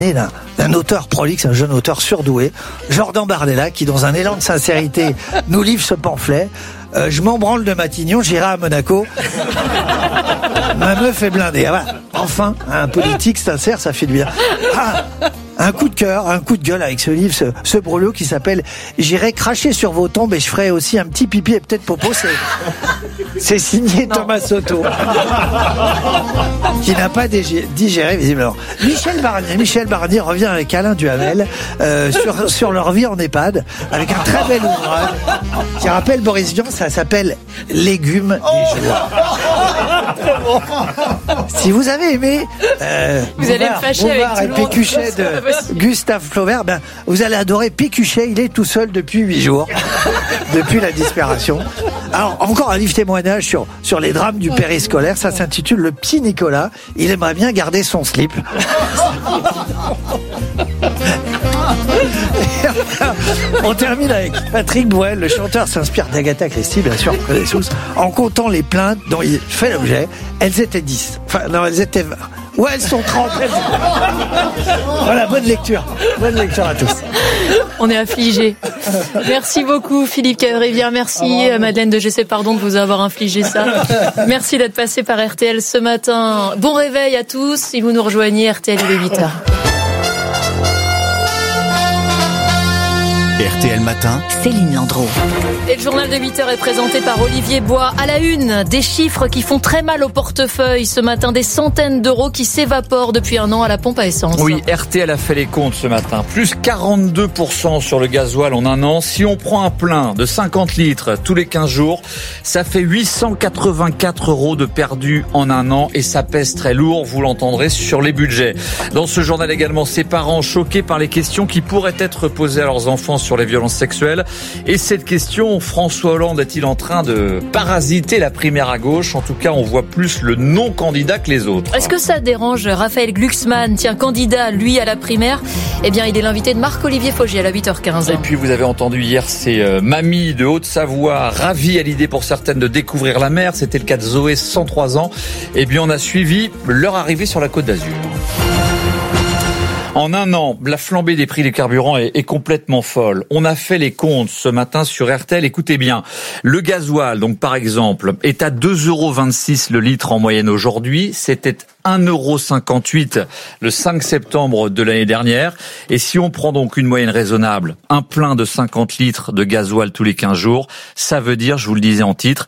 d'un auteur prolixe, un jeune auteur surdoué, Jordan Bardella, qui dans un élan de sincérité nous livre ce pamphlet. Je m'en branle de Matignon, j'irai à Monaco. Ma meuf est blindée. Ah, voilà. Enfin, un politique sincère, ça fait du bien. Un coup de cœur, un coup de gueule avec ce livre, ce brûlot qui s'appelle « J'irai cracher sur vos tombes et je ferai aussi un petit pipi et peut-être popo ». C'est signé Thomas Soto, qui n'a pas digéré visiblement. Michel Barnier revient avec Alain Duhamel sur leur vie en EHPAD, avec un très bel ouvrage qui rappelle Boris Vian, ça s'appelle « Légumes et joie ». Si vous avez aimé vous allez me fâcher avec tout et le monde. Pécuchet de Gustave Flaubert, vous allez adorer Pécuchet. Il est tout seul depuis 8 jours, depuis la disparition. Alors, encore un livre témoignage sur les drames du périscolaire. Ça s'intitule Le Petit Nicolas. Il aimerait bien garder son slip. On termine avec Patrick Bruel. Le chanteur s'inspire d'Agatha Christie, bien sûr, vous connaissez tous, en comptant les plaintes dont il fait l'objet. Elles étaient 10. Enfin, non, elles étaient 20. Ouais, elles sont 30. Voilà, bonne lecture. Bonne lecture à tous. On est affligés. Merci beaucoup, Philippe Cavrivière. Merci, Madeleine de GC, pardon de vous avoir infligé ça. Merci d'être passé par RTL ce matin. Bon réveil à tous. Si vous nous rejoignez, RTL, il est 8h. RTL Matin, Céline Landreau. Et le journal de 8h est présenté par Olivier Bois. À la une, des chiffres qui font très mal au portefeuille. Ce matin, des centaines d'euros qui s'évaporent depuis un an à la pompe à essence. Oui, RTL a fait les comptes ce matin. Plus 42% sur le gasoil en un an. Si on prend un plein de 50 litres tous les 15 jours, ça fait 884 euros de perdus en un an. Et ça pèse très lourd, vous l'entendrez, sur les budgets. Dans ce journal également, ces parents choqués par les questions qui pourraient être posées à leurs enfants sur les violences sexuelles. Et cette question, François Hollande est-il en train de parasiter la primaire à gauche ? En tout cas, on voit plus le non-candidat que les autres. Est-ce que ça dérange Raphaël Glucksmann, candidat, lui, à la primaire ? Eh bien, il est l'invité de Marc-Olivier Faugier à la 8h15. Et puis, vous avez entendu hier ces mamies de Haute-Savoie, ravies à l'idée pour certaines de découvrir la mer. C'était le cas de Zoé, 103 ans. Eh bien, on a suivi leur arrivée sur la Côte d'Azur. En un an, la flambée des prix des carburants est complètement folle. On a fait les comptes ce matin sur RTL. Écoutez bien, le gasoil, donc par exemple, est à 2,26 € le litre en moyenne aujourd'hui. C'était 1,58 € le 5 septembre de l'année dernière. Et si on prend donc une moyenne raisonnable, un plein de 50 litres de gasoil tous les 15 jours, ça veut dire, je vous le disais en titre,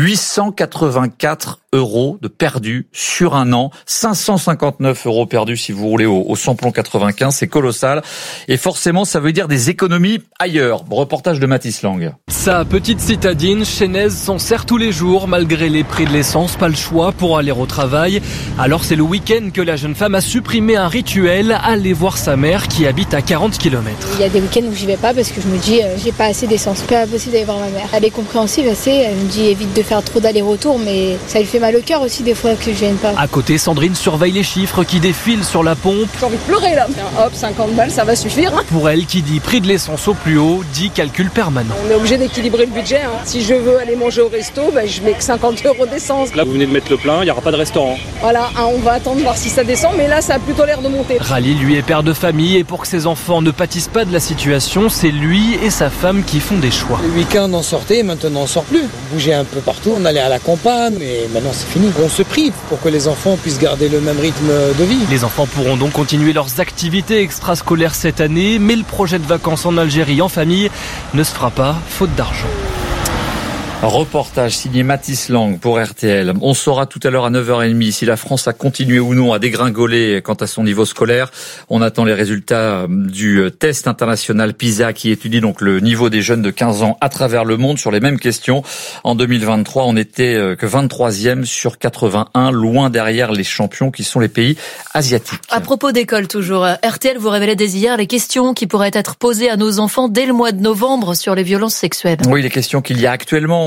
884 euros de perdus sur un an, 559 euros perdus si vous roulez au samplon 95, c'est colossal. Et forcément, ça veut dire des économies ailleurs. Reportage de Mathis Lang. Sa petite citadine, Chénèze, s'en sert tous les jours, malgré les prix de l'essence, pas le choix pour aller au travail. Alors c'est le week-end que la jeune femme a supprimé un rituel, aller voir sa mère qui habite à 40 km. Il y a des week-ends où j'y vais pas parce que je me dis j'ai pas assez d'essence, pas possible d'aller voir ma mère. Elle est compréhensive assez, elle me dit évite de faire trop d'allers-retours, mais ça lui fait mal au cœur aussi des fois que je vienne pas. À côté, Sandrine surveille les chiffres qui défilent sur la pompe. J'ai envie de pleurer là. Hop, 50 balles, ça va suffire. Pour elle, qui dit prix de l'essence au plus haut, dit calcul permanent. On est obligé d'équilibrer le budget. Si je veux aller manger au resto, je mets que 50 euros d'essence. Là, vous venez de mettre le plein, il n'y aura pas de restaurant. Voilà, on va attendre voir si ça descend, mais là, ça a plutôt l'air de monter. Rally, lui, est père de famille et pour que ses enfants ne pâtissent pas de la situation, c'est lui et sa femme qui font des choix. Le week-end, on sortait, maintenant on sort plus. On bougeait un peu partout, on allait à la campagne, mais maintenant c'est fini. On se prive pour que les enfants puissent garder le même rythme de vie. Les enfants pourront donc continuer leurs activités extrascolaires cette année, mais le projet de vacances en Algérie en famille ne se fera pas, faute d'argent. Reportage signé Mathis Lang pour RTL. On saura tout à l'heure à 9h30 si la France a continué ou non à dégringoler quant à son niveau scolaire. On attend les résultats du test international PISA qui étudie donc le niveau des jeunes de 15 ans à travers le monde sur les mêmes questions. En 2023, on n'était que 23e sur 81, loin derrière les champions qui sont les pays asiatiques. À propos d'école toujours, RTL vous révélait dès hier les questions qui pourraient être posées à nos enfants dès le mois de novembre sur les violences sexuelles. Oui, les questions qu'il y a actuellement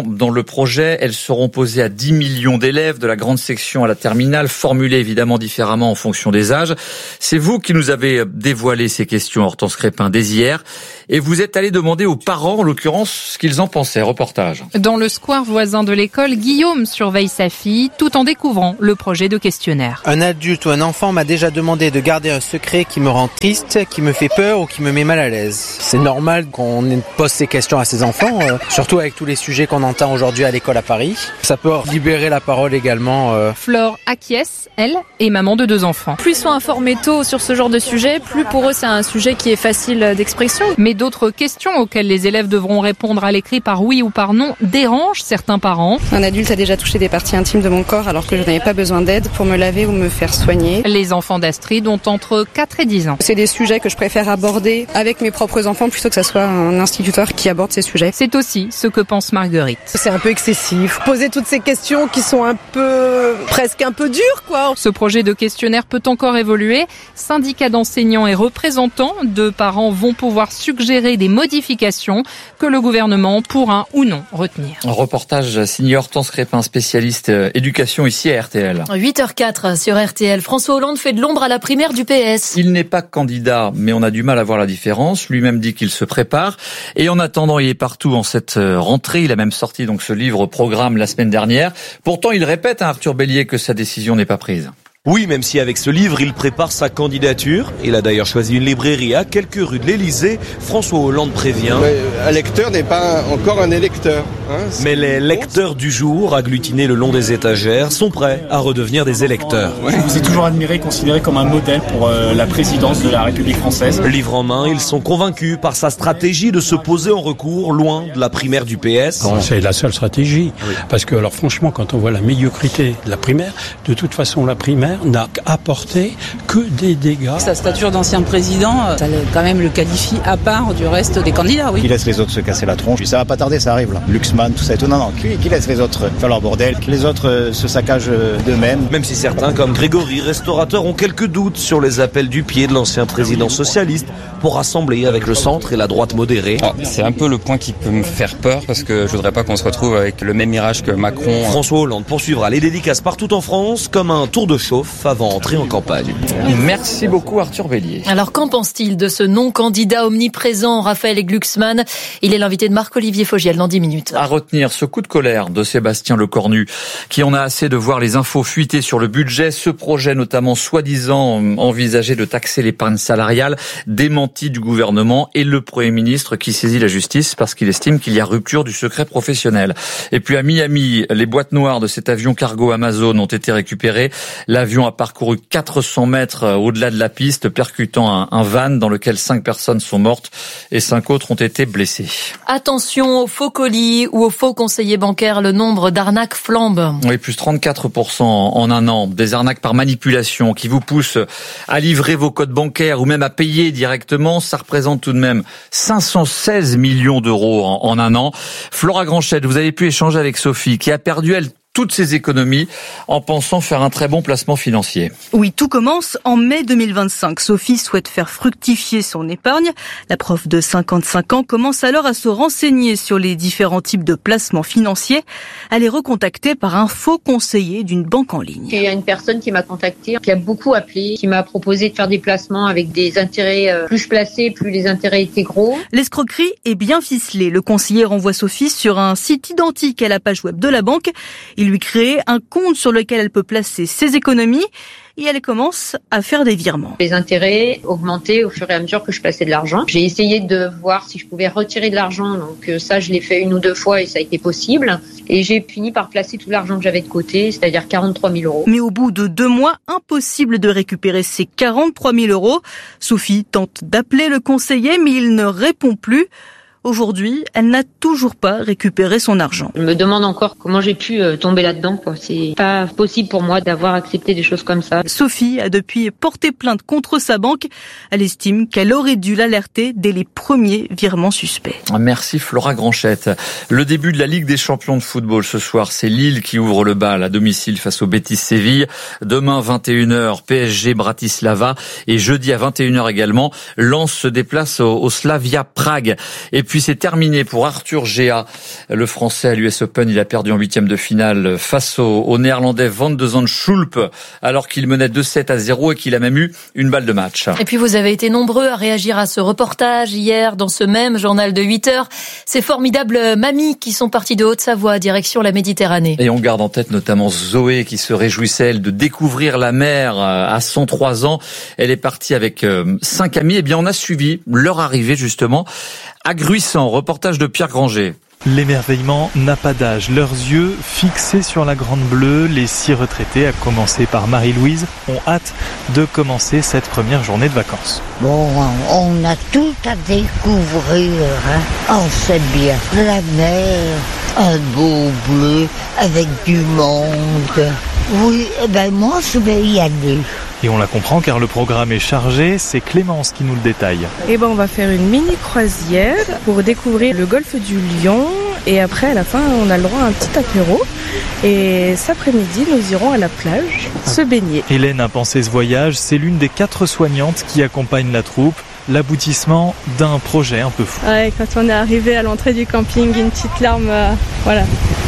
Maintenant, dans le projet, elles seront posées à 10 millions d'élèves, de la grande section à la terminale, formulées évidemment différemment en fonction des âges. C'est vous qui nous avez dévoilé ces questions, Hortense Crépin, dès hier. Et vous êtes allé demander aux parents, en l'occurrence, ce qu'ils en pensaient. Reportage. Dans le square voisin de l'école, Guillaume surveille sa fille tout en découvrant le projet de questionnaire. Un adulte ou un enfant m'a déjà demandé de garder un secret qui me rend triste, qui me fait peur ou qui me met mal à l'aise. C'est normal qu'on pose ces questions à ses enfants, surtout avec tous les sujets qu'on entend aujourd'hui à l'école à Paris. Ça peut libérer la parole également. Flore acquiesce, elle, est maman de 2 enfants. Plus ils sont informés tôt sur ce genre de sujet, plus pour eux c'est un sujet qui est facile d'expression. Mais d'autres questions auxquelles les élèves devront répondre à l'écrit par oui ou par non dérangent certains parents. Un adulte a déjà touché des parties intimes de mon corps alors que je n'avais pas besoin d'aide pour me laver ou me faire soigner. Les enfants d'Astrid ont entre 4 et 10 ans. C'est des sujets que je préfère aborder avec mes propres enfants plutôt que ça soit un instituteur qui aborde ces sujets. C'est aussi ce que pense Marguerite. C'est un peu excessif. Poser toutes ces questions qui sont presque un peu dures, quoi. Ce projet de questionnaire peut encore évoluer. Syndicats d'enseignants et représentants de parents vont pouvoir suggérer des modifications que le gouvernement pourra ou non retenir. Un reportage signé Hortense Crépin, spécialiste éducation ici à RTL. 8h04 sur RTL. François Hollande fait de l'ombre à la primaire du PS. Il n'est pas candidat, mais on a du mal à voir la différence. Lui-même dit qu'il se prépare. Et en attendant, il est partout en cette rentrée. Il a même sorti donc ce livre programme la semaine dernière. Pourtant, il répète à Arthur Bélier que sa décision n'est pas prise. Oui, même si avec ce livre, il prépare sa candidature. Il a d'ailleurs choisi une librairie à quelques rues de l'Élysée. François Hollande prévient. Un lecteur n'est pas encore un électeur. Mais les lecteurs du jour, agglutinés le long des étagères, sont prêts à redevenir des électeurs. Je vous ai toujours admiré, considéré comme un modèle pour la présidence de la République française. Livre en main, ils sont convaincus par sa stratégie de se poser en recours loin de la primaire du PS. C'est la seule stratégie. Oui. Parce que, alors franchement, quand on voit la médiocrité de la primaire, de toute façon, la primaire n'a apporté que des dégâts. Sa stature d'ancien président, ça quand même le qualifie à part du reste des candidats, oui. Qui laisse les autres se casser la tronche, puis ça va pas tarder, ça arrive là. Luxman, tout ça et tout. Non, qui laisse les autres faire leur bordel, que les autres se saccagent d'eux-mêmes. Même si certains, comme Grégory, restaurateur, ont quelques doutes sur les appels du pied de l'ancien président socialiste pour rassembler avec le centre et la droite modérée. C'est un peu le point qui peut me faire peur parce que je voudrais pas qu'on se retrouve avec le même mirage que Macron. François Hollande poursuivra les dédicaces partout en France comme un tour de chauffe avant d'entrer en campagne. Merci beaucoup Arthur Bélier. Alors qu'en pense-t-il de ce non-candidat omniprésent, Raphaël Glucksmann? Il est l'invité de Marc-Olivier Fogiel dans 10 minutes. À retenir ce coup de colère de Sébastien Lecornu, qui en a assez de voir les infos fuiter sur le budget, ce projet notamment soi-disant envisagé de taxer l'épargne salariale, démenti du gouvernement, et le Premier ministre qui saisit la justice parce qu'il estime qu'il y a rupture du secret professionnel. Et puis à Miami, les boîtes noires de cet avion cargo Amazon ont été récupérées. L'avion a parcouru 400 mètres au-delà de la piste, percutant un van dans lequel 5 personnes sont mortes et 5 autres ont été blessées. Attention aux faux colis ou aux faux conseillers bancaires, le nombre d'arnaques flambe. Oui, plus 34% en un an. Des arnaques par manipulation qui vous poussent à livrer vos codes bancaires ou même à payer directement. Ça représente tout de même 516 millions d'euros en un an. Flora Granchette, vous avez pu échanger avec Sophie qui a perdu, elle, toutes ses économies en pensant faire un très bon placement financier. Oui, tout commence en mai 2025. Sophie souhaite faire fructifier son épargne. La prof de 55 ans commence alors à se renseigner sur les différents types de placements financiers. Elle est recontactée par un faux conseiller d'une banque en ligne. Il y a une personne qui m'a contactée, qui a beaucoup appelé, qui m'a proposé de faire des placements avec des intérêts plus je plaçais, plus les intérêts étaient gros. L'escroquerie est bien ficelée. Le conseiller renvoie Sophie sur un site identique à la page web de la banque. Il lui crée un compte sur lequel elle peut placer ses économies et elle commence à faire des virements. Les intérêts augmentaient au fur et à mesure que je plaçais de l'argent. J'ai essayé de voir si je pouvais retirer de l'argent, donc ça je l'ai fait 1 ou 2 fois et ça a été possible. Et j'ai fini par placer tout l'argent que j'avais de côté, c'est-à-dire 43 000 euros. Mais au bout de 2 mois, impossible de récupérer ces 43 000 euros. Sophie tente d'appeler le conseiller mais il ne répond plus. Aujourd'hui, elle n'a toujours pas récupéré son argent. Je me demande encore comment j'ai pu tomber là-dedans, quoi. C'est pas possible pour moi d'avoir accepté des choses comme ça. Sophie a depuis porté plainte contre sa banque. Elle estime qu'elle aurait dû l'alerter dès les premiers virements suspects. Merci Flora Granchette. Le début de la Ligue des champions de football ce soir, c'est Lille qui ouvre le bal à domicile face au Betis Séville. Demain 21h, PSG Bratislava et jeudi à 21h également, Lens se déplace au Slavia Prague. Et puis c'est terminé pour Arthur Gea, le Français à l'US Open. Il a perdu en 8e de finale face au Néerlandais Van de Zandschulp, alors qu'il menait 2-7-0 et qu'il a même eu une balle de match. Et puis vous avez été nombreux à réagir à ce reportage hier dans ce même journal de 8 heures. Ces formidables mamies qui sont parties de Haute-Savoie direction la Méditerranée. Et on garde en tête notamment Zoé qui se réjouissait elle de découvrir la mer à 103 ans. Elle est partie avec 5 amis. Eh bien, on a suivi leur arrivée justement à Gruissant. Reportage de Pierre Granger. L'émerveillement n'a pas d'âge. Leurs yeux fixés sur la Grande Bleue, les 6 retraités, à commencer par Marie-Louise, ont hâte de commencer cette première journée de vacances. Bon, on a tout à découvrir. On sait bien. La mer, un beau bleu avec du monde. Oui, moi je vais y aller. Et on la comprend car le programme est chargé, c'est Clémence qui nous le détaille. On va faire une mini croisière pour découvrir le golfe du Lion et après à la fin on a le droit à un petit apéro et cet après-midi nous irons à la plage se baigner. Hélène a pensé ce voyage, c'est l'une des 4 soignantes qui accompagnent la troupe. L'aboutissement d'un projet un peu fou. Ouais, quand on est arrivé à l'entrée du camping, une petite larme, voilà.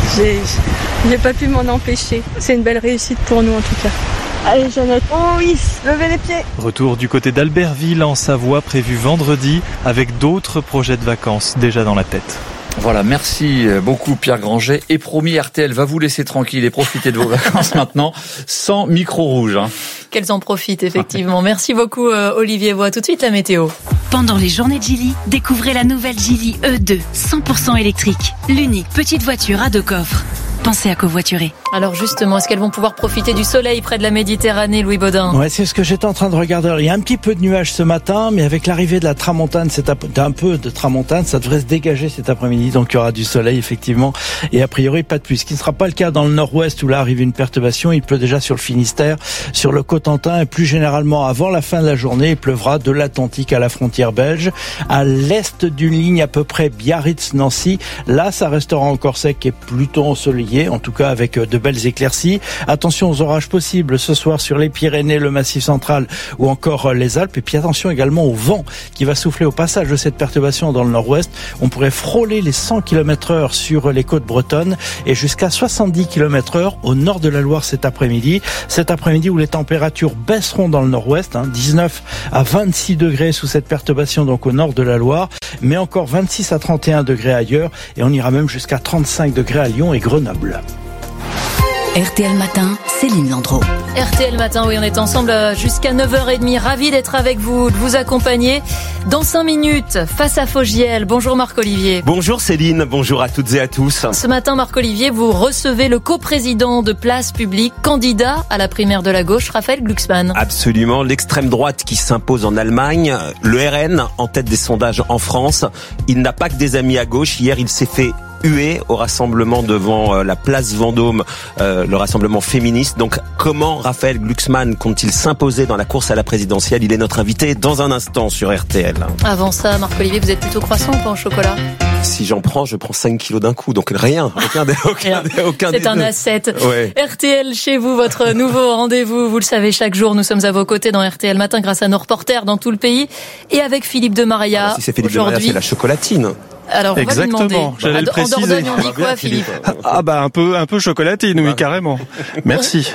J'ai pas pu m'en empêcher. C'est une belle réussite pour nous en tout cas. Allez Jeannette, oh oui, levez les pieds. Retour du côté d'Albertville en Savoie prévu vendredi avec d'autres projets de vacances déjà dans la tête. Voilà, merci beaucoup Pierre Granger. Et promis, RTL va vous laisser tranquille et profiter de vos vacances maintenant sans micro rouge. Qu'elles en profitent effectivement. Merci beaucoup Olivier Bois. Tout de suite la météo. Pendant les journées de Geely, découvrez la nouvelle Geely E2, 100% électrique. L'unique petite voiture à 2 coffres. Pensez à covoiturer. Alors justement, est-ce qu'elles vont pouvoir profiter du soleil près de la Méditerranée, Louis Baudin ? Ouais, c'est ce que j'étais en train de regarder. Il y a un petit peu de nuages ce matin, mais avec l'arrivée de la tramontane, un peu de tramontane, ça devrait se dégager cet après-midi. Donc il y aura du soleil effectivement, et a priori pas de pluie. Ce qui ne sera pas le cas dans le nord-ouest où là arrive une perturbation. Il pleut déjà sur le Finistère, sur le Cotentin et plus généralement avant la fin de la journée, il pleuvra de l'Atlantique à la frontière belge. À l'est d'une ligne à peu près Biarritz-Nancy, là ça restera encore sec et plutôt ensoleillé. En tout cas avec de belles éclaircies. Attention aux orages possibles ce soir sur les Pyrénées, le Massif central ou encore les Alpes. Et puis attention également au vent qui va souffler au passage de cette perturbation dans le nord-ouest. On pourrait frôler les 100 km/h sur les côtes bretonnes et jusqu'à 70 km/h au nord de la Loire cet après-midi. Cet après-midi où les températures baisseront dans le nord-ouest, 19 à 26 degrés sous cette perturbation donc au nord de la Loire, mais encore 26 à 31 degrés ailleurs et on ira même jusqu'à 35 degrés à Lyon et Grenoble. RTL Matin, Céline Landreau. RTL Matin, oui, on est ensemble jusqu'à 9h30. Ravi d'être avec vous, de vous accompagner. Dans 5 minutes, face à Fogiel. Bonjour Marc-Olivier. Bonjour Céline, bonjour à toutes et à tous. Ce matin, Marc-Olivier, vous recevez le coprésident de Place Publique, candidat à la primaire de la gauche, Raphaël Glucksmann. Absolument, l'extrême droite qui s'impose en Allemagne, le RN en tête des sondages en France. Il n'a pas que des amis à gauche. Hier, il s'est fait hué au rassemblement devant la place Vendôme, le rassemblement féministe. Donc comment Raphaël Glucksmann compte-t-il s'imposer dans la course à la présidentielle ? Il est notre invité dans un instant sur RTL. Avant ça, Marc-Olivier, vous êtes plutôt croissant ou pas au chocolat ? Si j'en prends, je prends 5 kilos d'un coup, donc rien, aucun C'est un asset. Ouais. RTL chez vous, votre nouveau rendez-vous, vous le savez, chaque jour nous sommes à vos côtés dans RTL Matin grâce à nos reporters dans tout le pays et avec Philippe de Maria. Si c'est Philippe de Maria, c'est la chocolatine. Alors, exactement, j'allais le préciser. En Dordogne, on dit quoi, Philippe ? Un peu chocolatine, oui, carrément. Merci.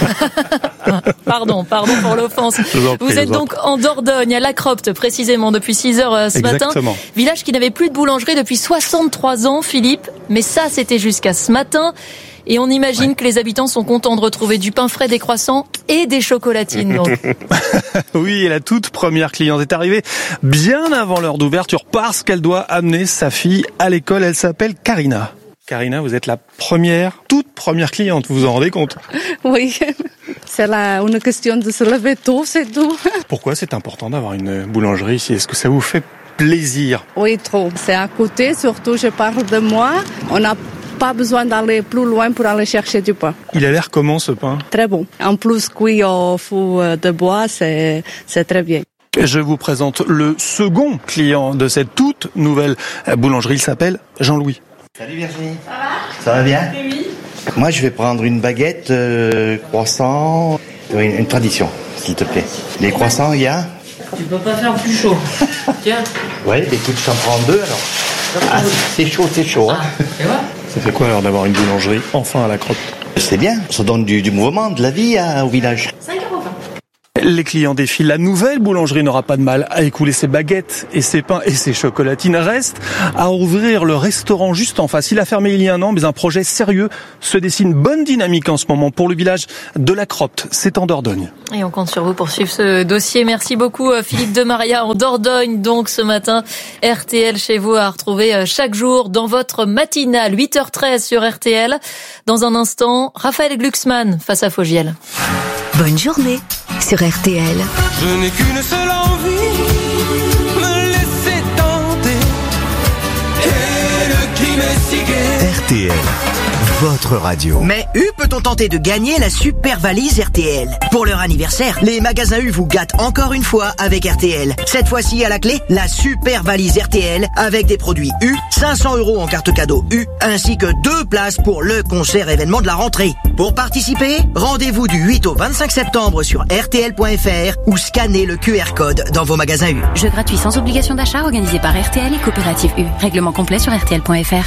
Pardon pour l'offense. Vous êtes donc en Dordogne, à La Cropte, précisément, depuis 6h ce matin. Village qui n'avait plus de boulangerie depuis 63 ans, Philippe. Mais ça, c'était jusqu'à ce matin. Et on imagine que les habitants sont contents de retrouver du pain frais, des croissants et des chocolatines. Donc. Oui, et la toute première cliente est arrivée bien avant l'heure d'ouverture parce qu'elle doit amener sa fille à l'école. Elle s'appelle Karina. Karina, vous êtes la toute première cliente, vous vous en rendez compte ? Oui, c'est une question de se lever tôt, c'est tout. Pourquoi c'est important d'avoir une boulangerie ici ? Est-ce que ça vous fait plaisir ? Oui, trop. C'est à côté, surtout je parle de moi. On n'a pas besoin d'aller plus loin pour aller chercher du pain. Il a l'air comment ce pain ? Très bon. En plus, cuit au four de bois, c'est très bien. Je vous présente le second client de cette toute nouvelle boulangerie. Il s'appelle Jean-Louis. Salut Virginie. Ça va bien ? Oui. Moi, je vais prendre une baguette, croissant, une tradition, s'il te plaît. Les croissants, il y a ? Tu peux pas faire plus chaud. Tiens. Oui, écoute, je t'en prends 2 alors. Ah, c'est chaud. Hein. Ça fait quoi alors d'avoir une boulangerie enfin à la Crotte? C'est bien, ça donne du mouvement, de la vie au village. 5,20 €. Les clients défilent. La nouvelle boulangerie n'aura pas de mal à écouler ses baguettes et ses pains et ses chocolatines. Reste à ouvrir le restaurant juste en face. Il a fermé il y a un an, mais un projet sérieux se dessine. Bonne dynamique en ce moment pour le village de la Crotte. C'est en Dordogne. Et on compte sur vous pour suivre ce dossier. Merci beaucoup Philippe de Maria en Dordogne. Donc ce matin, RTL chez vous à retrouver chaque jour dans votre matinale 8h13 sur RTL. Dans un instant, Raphaël Glucksmann face à Fogiel. Bonne journée sur RTL. Je n'ai qu'une seule envie, me laisser tenter et le crime est si gai. RTL, votre radio. Mais U peut-on tenter de gagner la super valise RTL? Pour leur anniversaire, les magasins U vous gâtent encore une fois avec RTL. Cette fois-ci à la clé, la super valise RTL avec des produits U, 500 € en carte cadeau U, ainsi que 2 places pour le concert événement de la rentrée. Pour participer, rendez-vous du 8 au 25 septembre sur rtl.fr ou scannez le QR code dans vos magasins U. Jeu gratuit sans obligation d'achat organisé par RTL et Coopérative U. Règlement complet sur rtl.fr.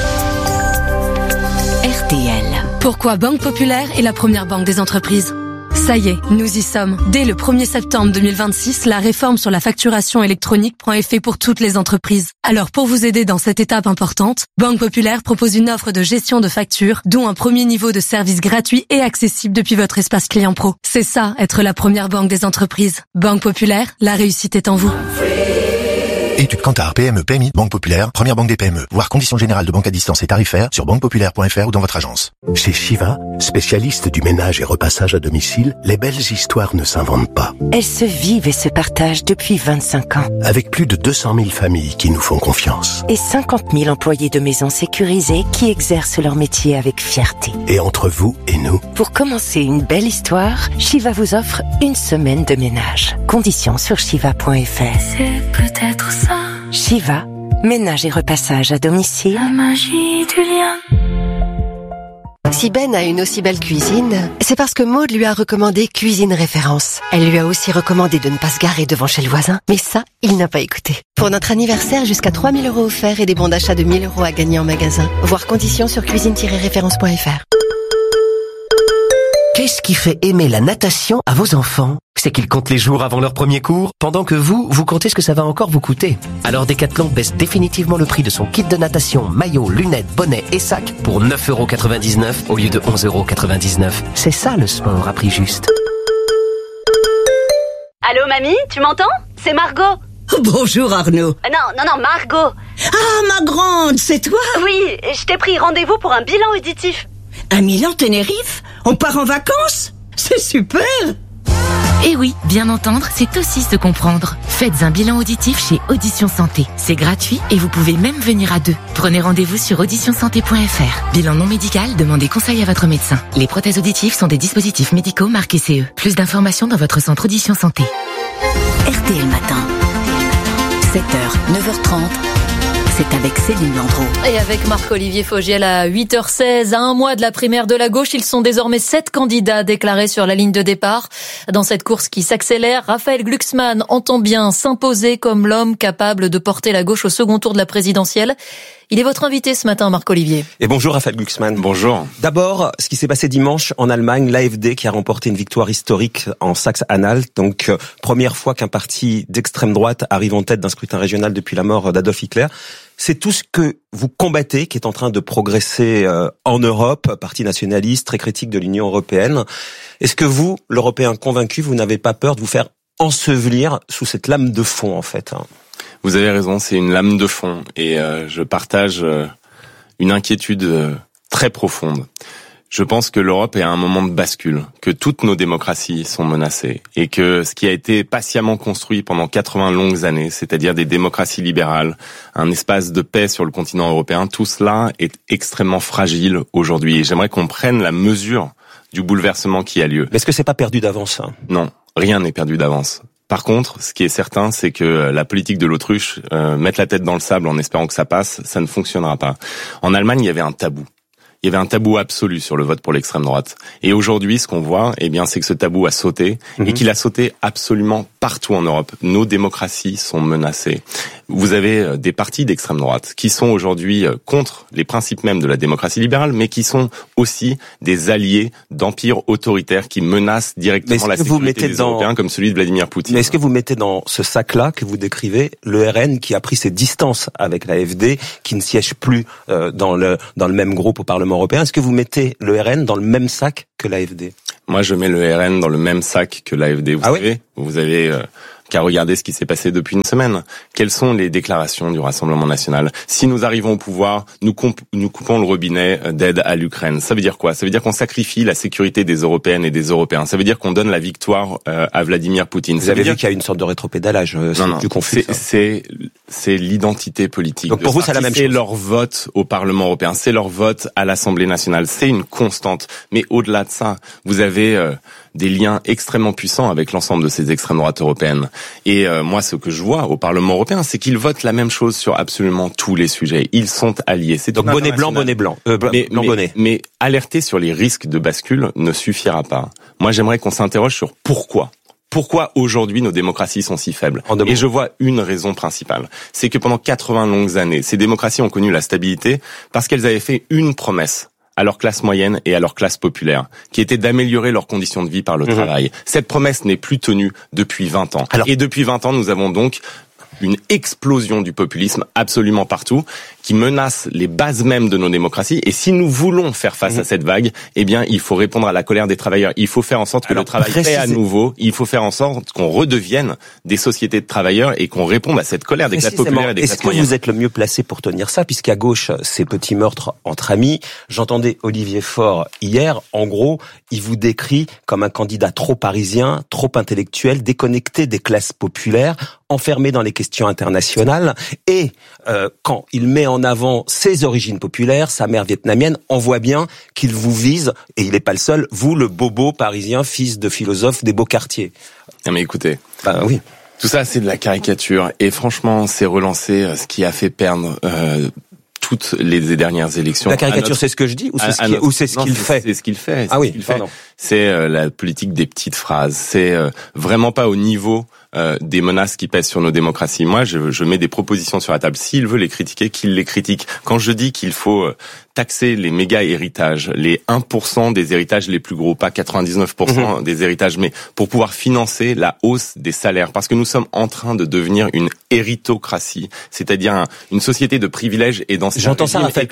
RTL. Pourquoi Banque Populaire est la première banque des entreprises? Ça y est, nous y sommes. Dès le 1er septembre 2026, la réforme sur la facturation électronique prend effet pour toutes les entreprises. Alors pour vous aider dans cette étape importante, Banque Populaire propose une offre de gestion de factures, dont un premier niveau de service gratuit et accessible depuis votre espace client pro. C'est ça, être la première banque des entreprises. Banque Populaire, la réussite est en vous. Études Kantar, PME, PMI, Banque Populaire, première banque des PME. Voir conditions générales de banque à distance et tarifaires sur banquepopulaire.fr ou dans votre agence. Chez Shiva, spécialiste du ménage et repassage à domicile, les belles histoires ne s'inventent pas. Elles se vivent et se partagent depuis 25 ans. Avec plus de 200 000 familles qui nous font confiance. Et 50 000 employés de maisons sécurisées qui exercent leur métier avec fierté. Et entre vous et nous. Pour commencer une belle histoire, Shiva vous offre une semaine de ménage. Conditions sur shiva.fr. C'est peut-être ça. Shiva, ménage et repassage à domicile. La magie du lien. Si Ben a une aussi belle cuisine, c'est parce que Maude lui a recommandé Cuisine Référence. Elle lui a aussi recommandé de ne pas se garer devant chez le voisin, mais ça, il n'a pas écouté. Pour notre anniversaire, jusqu'à 3 000 € offerts et des bons d'achat de 1 000 € à gagner en magasin. Voir conditions sur cuisine-référence.fr. Qu'est-ce qui fait aimer la natation à vos enfants? C'est qu'ils comptent les jours avant leur premier cours, pendant que vous comptez ce que ça va encore vous coûter. Alors Decathlon baisse définitivement le prix de son kit de natation, maillot, lunettes, bonnet et sac pour 9,99 € au lieu de 11,99 €. C'est ça le sport à prix juste. Allô mamie, tu m'entends? C'est Margot. Bonjour Arnaud. Non, Margot. Ah, ma grande, c'est toi? Oui, je t'ai pris rendez-vous pour un bilan auditif. Un Milan Tenerife? On part en vacances? C'est super! Et oui, bien entendre, c'est aussi se comprendre. Faites un bilan auditif chez Audition Santé. C'est gratuit et vous pouvez même venir à deux. Prenez rendez-vous sur auditionsanté.fr. Bilan non médical, demandez conseil à votre médecin. Les prothèses auditives sont des dispositifs médicaux marqués CE. Plus d'informations dans votre centre Audition Santé. RTL Matin. 7h, 9h30. C'est avec Céline Landreau. Et avec Marc-Olivier Fogiel à 8h16, à un mois de la primaire de la gauche, ils sont désormais 7 candidats déclarés sur la ligne de départ. Dans cette course qui s'accélère, Raphaël Glucksmann entend bien s'imposer comme l'homme capable de porter la gauche au second tour de la présidentielle. Il est votre invité ce matin, Marc-Olivier. Et bonjour Raphaël Glucksmann. Bonjour. D'abord, ce qui s'est passé dimanche en Allemagne, l'AfD qui a remporté une victoire historique en Saxe-Anhalt. Donc, première fois qu'un parti d'extrême droite arrive en tête d'un scrutin régional depuis la mort d'Adolf Hitler. C'est tout ce que vous combattez qui est en train de progresser en Europe, parti nationaliste, très critique de l'Union européenne. Est-ce que vous, l'Européen convaincu, vous n'avez pas peur de vous faire ensevelir sous cette lame de fond, en fait? Vous avez raison, c'est une lame de fond et je partage une inquiétude très profonde. Je pense que l'Europe est à un moment de bascule, que toutes nos démocraties sont menacées et que ce qui a été patiemment construit pendant 80 longues années, c'est-à-dire des démocraties libérales, un espace de paix sur le continent européen, tout cela est extrêmement fragile aujourd'hui. Et j'aimerais qu'on prenne la mesure du bouleversement qui a lieu. Mais est-ce que c'est pas perdu d'avance, hein? Non, rien n'est perdu d'avance. Par contre, ce qui est certain, c'est que la politique de l'autruche, mettre la tête dans le sable en espérant que ça passe, ça ne fonctionnera pas. En Allemagne, il y avait un tabou. Il y avait un tabou absolu sur le vote pour l'extrême droite. Et aujourd'hui, ce qu'on voit, eh bien, c'est que ce tabou a sauté et qu'il a sauté absolument partout en Europe. Nos démocraties sont menacées. Vous avez des partis d'extrême droite qui sont aujourd'hui contre les principes même de la démocratie libérale, mais qui sont aussi des alliés d'empires autoritaires qui menacent directement la sécurité des Européens, comme celui de Vladimir Poutine. Mais est-ce que vous mettez dans ce sac-là que vous décrivez le RN qui a pris ses distances avec l'AfD, qui ne siège plus dans le même groupe au Parlement européen? Est-ce que vous mettez le RN dans le même sac que l'AfD? Moi, je mets le RN dans le même sac que l'AfD. Vous avez qu'à regarder ce qui s'est passé depuis une semaine. Quelles sont les déclarations du Rassemblement national? Si nous arrivons au pouvoir, nous coupons le robinet d'aide à l'Ukraine. Ça veut dire quoi? Ça veut dire qu'on sacrifie la sécurité des Européennes et des Européens. Ça veut dire qu'on donne la victoire à Vladimir Poutine. Vous avez vu qu'il y a une sorte de rétropédalage. Non, plus confus. C'est l'identité politique. Donc pour vous, c'est la même chose. C'est leur vote au Parlement européen. C'est leur vote à l'Assemblée nationale. C'est une constante. Mais au-delà de ça, vous avez des liens extrêmement puissants avec l'ensemble de ces extrêmes droites européennes. Et moi, ce que je vois au Parlement européen, c'est qu'ils votent la même chose sur absolument tous les sujets. Ils sont alliés. C'est donc bonnet blanc, bonnet. Mais alerter sur les risques de bascule ne suffira pas. Moi, j'aimerais qu'on s'interroge sur pourquoi. Pourquoi aujourd'hui nos démocraties sont si faibles? Et je vois une raison principale. C'est que pendant 80 longues années, ces démocraties ont connu la stabilité parce qu'elles avaient fait une promesse à leur classe moyenne et à leur classe populaire, qui était d'améliorer leurs conditions de vie par le travail. Cette promesse n'est plus tenue depuis 20 ans. Et depuis 20 ans, nous avons donc une explosion du populisme absolument partout, qui menace les bases mêmes de nos démocraties. Et si nous voulons faire face à cette vague, eh bien, il faut répondre à la colère des travailleurs. Il faut faire en sorte que le travail paie à nouveau. Il faut faire en sorte qu'on redevienne des sociétés de travailleurs et qu'on réponde à cette colère des classes populaires et des classes moyennes. Est-ce que vous êtes le mieux placé pour tenir ça, puisqu'à gauche, ces petits meurtres entre amis? J'entendais Olivier Faure hier. En gros, il vous décrit comme un candidat trop parisien, trop intellectuel, déconnecté des classes populaires, enfermé dans les questions internationales. Et quand il met en avant ses origines populaires, sa mère vietnamienne, on voit bien qu'il vous vise, et il n'est pas le seul, vous, le bobo parisien, fils de philosophe des beaux quartiers. Non mais écoutez, oui. Tout ça c'est de la caricature, et franchement c'est relancer ce qui a fait perdre toutes les dernières élections. La caricature, c'est ce que je dis, ou c'est ce qu'il fait? C'est ce qu'il fait. Ah oui, pardon. C'est la politique des petites phrases. C'est vraiment pas au niveau des menaces qui pèsent sur nos démocraties. Moi, je mets des propositions sur la table. S'il veut les critiquer, qu'il les critique. Quand je dis qu'il faut taxer les méga héritages, les 1% des héritages les plus gros, pas 99% des héritages, mais pour pouvoir financer la hausse des salaires, parce que nous sommes en train de devenir une héritocratie, c'est-à-dire une société de privilèges et d'anciens régimes, et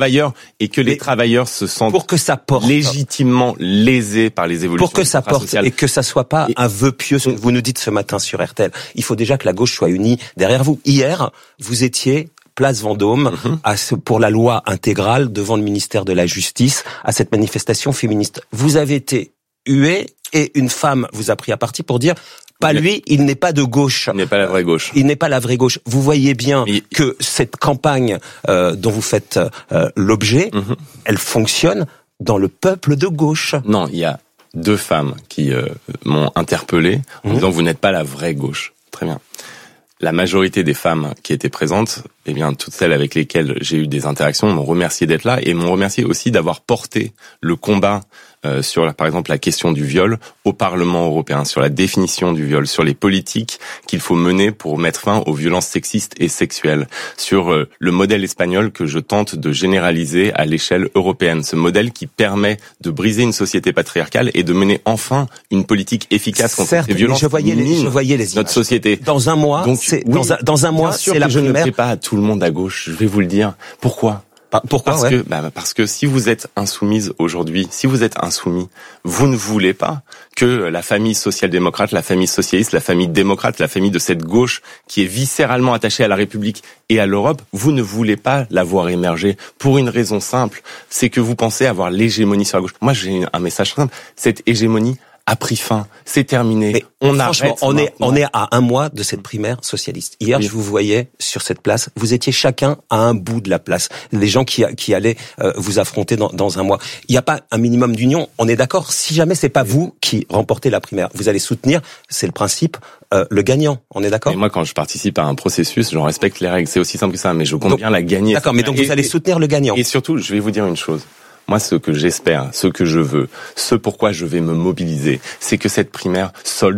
que les travailleurs se sentent pour que ça porte légitimement lésés par les évolutions. Pour que ça porte sociales. Et que ça soit pas un vœu pieux, ce que vous nous dites ce matin sur RTL. Il faut déjà que la gauche soit unie derrière vous. Hier, vous étiez place Vendôme pour la loi intégrale devant le ministère de la Justice à cette manifestation féministe. Vous avez été hué et une femme vous a pris à partie pour dire pas lui, il n'est pas de gauche. Il n'est pas la vraie gauche. Il n'est pas la vraie gauche. Vous voyez bien que cette campagne dont vous faites l'objet, elle fonctionne dans le peuple de gauche. Non, il y a 2 femmes qui m'ont interpellé en disant vous n'êtes pas la vraie gauche. Très bien. La majorité des femmes qui étaient présentes, eh bien toutes celles avec lesquelles j'ai eu des interactions m'ont remercié d'être là et m'ont remercié aussi d'avoir porté le combat sur, par exemple, la question du viol au Parlement européen, sur la définition du viol, sur les politiques qu'il faut mener pour mettre fin aux violences sexistes et sexuelles, sur le modèle espagnol que je tente de généraliser à l'échelle européenne, ce modèle qui permet de briser une société patriarcale et de mener enfin une politique efficace contre ces violences. Je voyais les images. Notre société. Dans un mois, dans un mois, c'est la je primaire. ne fais pas à tout le monde à gauche. Je vais vous le dire. Pourquoi? Parce que si vous êtes insoumise aujourd'hui, si vous êtes insoumis, vous ne voulez pas que la famille social-démocrate, la famille socialiste, la famille démocrate, la famille de cette gauche qui est viscéralement attachée à la République et à l'Europe, vous ne voulez pas la voir émerger pour une raison simple, c'est que vous pensez avoir l'hégémonie sur la gauche. Moi, j'ai un message simple. Cette hégémonie a pris fin, c'est terminé. Mais on est à un mois de cette primaire socialiste. Hier, je vous voyais sur cette place. Vous étiez chacun à un bout de la place. Les gens qui allaient vous affronter dans un mois. Il n'y a pas un minimum d'union. On est d'accord. Si jamais c'est pas vous qui remportez la primaire, vous allez soutenir. C'est le principe. Le gagnant. On est d'accord. Et moi, quand je participe à un processus, j'en respecte les règles. C'est aussi simple que ça. Mais je compte bien la gagner. D'accord. Mais donc vous allez soutenir le gagnant. Et surtout, je vais vous dire une chose. Moi, ce que j'espère, ce que je veux, ce pourquoi je vais me mobiliser, c'est que cette primaire solde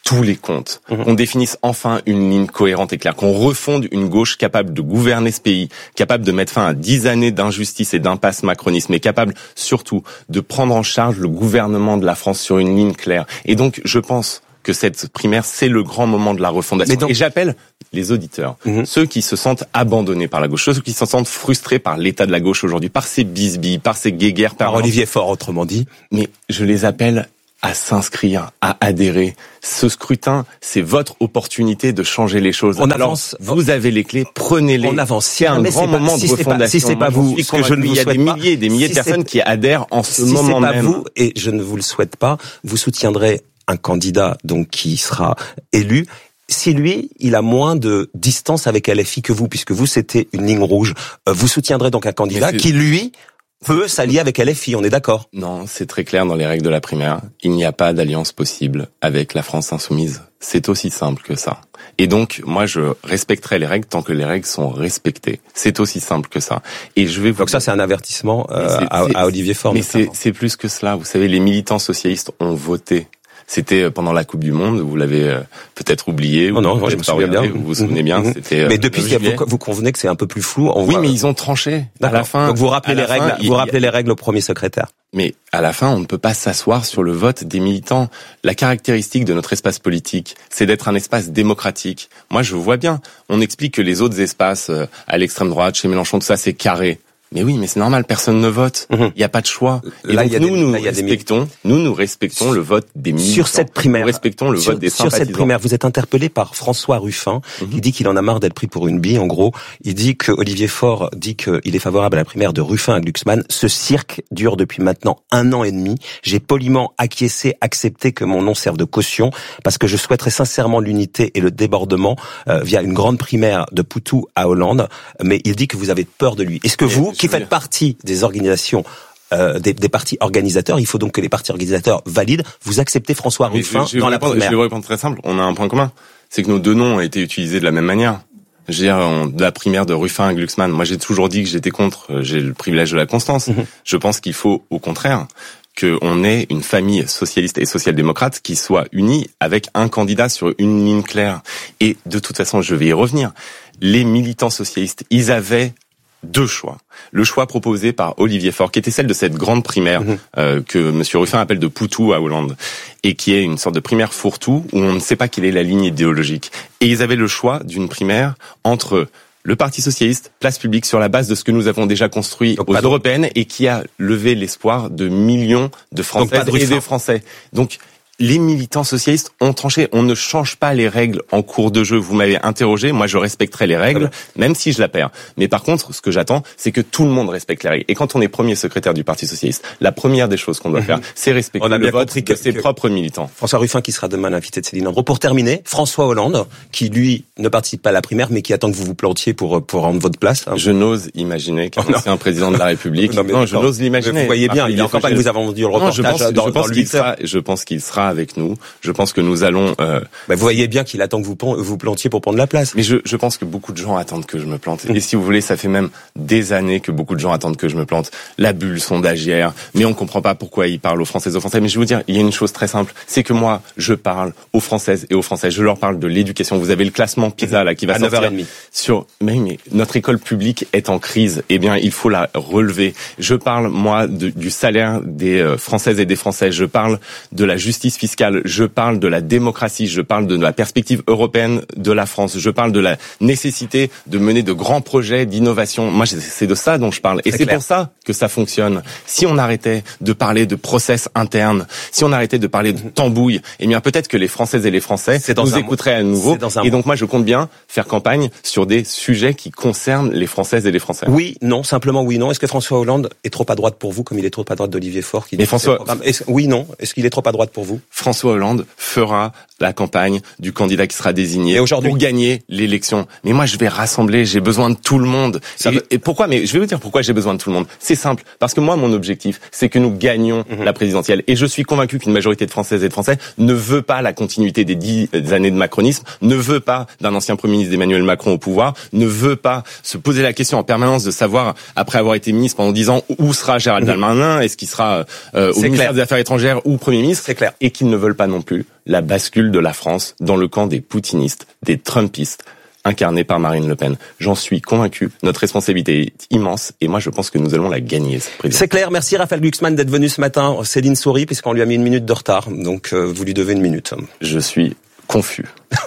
tous les comptes, qu'on définisse enfin une ligne cohérente et claire, qu'on refonde une gauche capable de gouverner ce pays, capable de mettre fin à 10 années d'injustice et d'impasse macroniste, mais capable surtout de prendre en charge le gouvernement de la France sur une ligne claire. Et donc, je pense que cette primaire, c'est le grand moment de la refondation. Et j'appelle les auditeurs, ceux qui se sentent abandonnés par la gauche, ceux qui se sentent frustrés par l'état de la gauche aujourd'hui, par ces bisbilles, par ces guéguerres, par Olivier Faure, autrement dit. Mais je les appelle à s'inscrire, à adhérer. Ce scrutin, c'est votre opportunité de changer les choses. On avance. Vous avez les clés, prenez-les. On avance. C'est un grand moment de refondation. Si c'est pas vous, ce que je ne vous souhaite pas. Il y a des milliers et des milliers de personnes qui adhèrent en ce moment même. Si c'est pas vous, et je ne vous le souhaite pas, vous soutiendrez un candidat donc qui sera élu. Si lui, il a moins de distance avec LFI que vous, puisque vous, c'était une ligne rouge, vous soutiendrez donc un candidat qui, lui, peut s'allier avec LFI, on est d'accord? Non, c'est très clair dans les règles de la primaire. Il n'y a pas d'alliance possible avec la France insoumise. C'est aussi simple que ça. Et donc, moi, je respecterai les règles tant que les règles sont respectées. C'est aussi simple que ça. Et je vais vous... Donc ça, c'est un avertissement à Olivier Faure. Mais c'est plus que cela. Vous savez, les militants socialistes ont voté. C'était pendant la Coupe du Monde, vous l'avez peut-être oublié. Non, moi je me souviens bien. Vous vous souvenez bien, c'était. Mais depuis, vous convenez que c'est un peu plus flou. Mais ils ont tranché. À la fin. Donc vous rappelez les règles. Vous rappelez les règles au premier secrétaire. Mais à la fin, on ne peut pas s'asseoir sur le vote des militants. La caractéristique de notre espace politique, c'est d'être un espace démocratique. Moi, je vois bien. On explique que les autres espaces, à l'extrême droite, chez Mélenchon, tout ça, c'est carré. Mais oui, mais c'est normal, personne ne vote. Il n'y a pas de choix. Et là, donc, nous respectons le vote des militants. Sur cette primaire. Nous respectons le vote des sympathisants. Sur cette primaire, vous êtes interpellé par François Ruffin, qui dit qu'il en a marre d'être pris pour une bille. En gros, il dit que Olivier Faure dit qu'il est favorable à la primaire de Ruffin à Glucksmann. Ce cirque dure depuis maintenant 1 an et demi. J'ai poliment accepté que mon nom serve de caution, parce que je souhaiterais sincèrement l'unité et le débordement via une grande primaire de Poutou à Hollande. Mais il dit que vous avez peur de lui. Est-ce que vous, qui faites partie des organisations, des partis organisateurs, il faut donc que les partis organisateurs valident, vous acceptez François Ruffin dans la primaire? Je vais vous répondre très simple. On a un point commun. C'est que nos deux noms ont été utilisés de la même manière. Je veux dire, de la primaire de Ruffin à Glucksmann. Moi, j'ai toujours dit que j'étais contre. J'ai le privilège de la constance. Je pense qu'il faut, au contraire, qu'on ait une famille socialiste et social-démocrate qui soit unie avec un candidat sur une ligne claire. Et de toute façon, je vais y revenir. Les militants socialistes, ils avaient 2 choix. Le choix proposé par Olivier Faure, qui était celle de cette grande primaire que Monsieur Ruffin appelle de Poutou à Hollande, et qui est une sorte de primaire fourre-tout où on ne sait pas quelle est la ligne idéologique. Et ils avaient le choix d'une primaire entre le Parti socialiste, place publique, sur la base de ce que nous avons déjà construit aux européennes et qui a levé l'espoir de millions de Françaises et des Français. Donc, les militants socialistes ont tranché. On ne change pas les règles en cours de jeu. Vous m'avez interrogé. Moi, je respecterai les règles, même si je la perds. Mais par contre, ce que j'attends, c'est que tout le monde respecte les règles. Et quand on est premier secrétaire du Parti socialiste, la première des choses qu'on doit faire, c'est respecter le vote de ses propres militants. François Ruffin, qui sera demain l'invité de Céline Landreau. Pour terminer, François Hollande, qui lui ne participe pas à la primaire, mais qui attend que vous vous plantiez pour rendre votre place. Je n'ose imaginer qu'un ancien président de la République. Non, je n'ose l'imaginer. Vous voyez bien, il est en campagne. Vous avez vendu le reportage je pense qu'il sera avec nous. Je pense que nous allons... vous voyez bien qu'il attend que vous plantiez pour prendre la place. Mais je pense que beaucoup de gens attendent que je me plante. Et si vous voulez, ça fait même des années que beaucoup de gens attendent que je me plante. La bulle sondagière, mais on comprend pas pourquoi ils parlent aux Françaises et aux Français. Mais je vais vous dire, il y a une chose très simple, c'est que moi, je parle aux Françaises et aux Français. Je leur parle de l'éducation. Vous avez le classement PISA là qui va sortir. À 9h30. Mais notre école publique est en crise. Eh bien, il faut la relever. Je parle, moi, du salaire des Françaises et des Français. Je parle de la justice fiscale. Je parle de la démocratie, je parle de la perspective européenne de la France, je parle de la nécessité de mener de grands projets d'innovation. Moi, c'est de ça dont je parle. Et c'est pour ça que ça fonctionne. Si on arrêtait de parler de process interne, si on arrêtait de parler de tambouille, eh bien peut-être que les Françaises et les Français nous écouteraient à nouveau. Et donc moi, je compte bien faire campagne sur des sujets qui concernent les Françaises et les Français. Oui, non, simplement oui, non. Est-ce que François Hollande est trop à droite pour vous, comme il est trop à droite d'Olivier Faure qui dit oui, non. Est-ce qu'il est trop à droite pour vous? François Hollande fera la campagne du candidat qui sera désigné pour gagner l'élection. Mais moi, je vais rassembler, j'ai besoin de tout le monde. Et pourquoi? Mais je vais vous dire pourquoi j'ai besoin de tout le monde. C'est simple. Parce que moi, mon objectif, c'est que nous gagnions la présidentielle. Et je suis convaincu qu'une majorité de Françaises et de Français ne veut pas la continuité des 10 années de macronisme, ne veut pas d'un ancien Premier ministre Emmanuel Macron au pouvoir, ne veut pas se poser la question en permanence de savoir, après avoir été ministre pendant 10 ans, où sera Gérald Darmanin, est-ce qu'il sera au ministère des Affaires étrangères ou Premier ministre? C'est clair. Et qu'ils ne veulent pas non plus la bascule de la France dans le camp des poutinistes, des trumpistes, incarnée par Marine Le Pen. J'en suis convaincu. Notre responsabilité est immense et moi je pense que nous allons la gagner, cette présidentielle. C'est clair. Merci Raphaël Glucksmann d'être venu ce matin. Céline sourit puisqu'on lui a mis 1 minute de retard. Donc vous lui devez 1 minute. Je suis confus.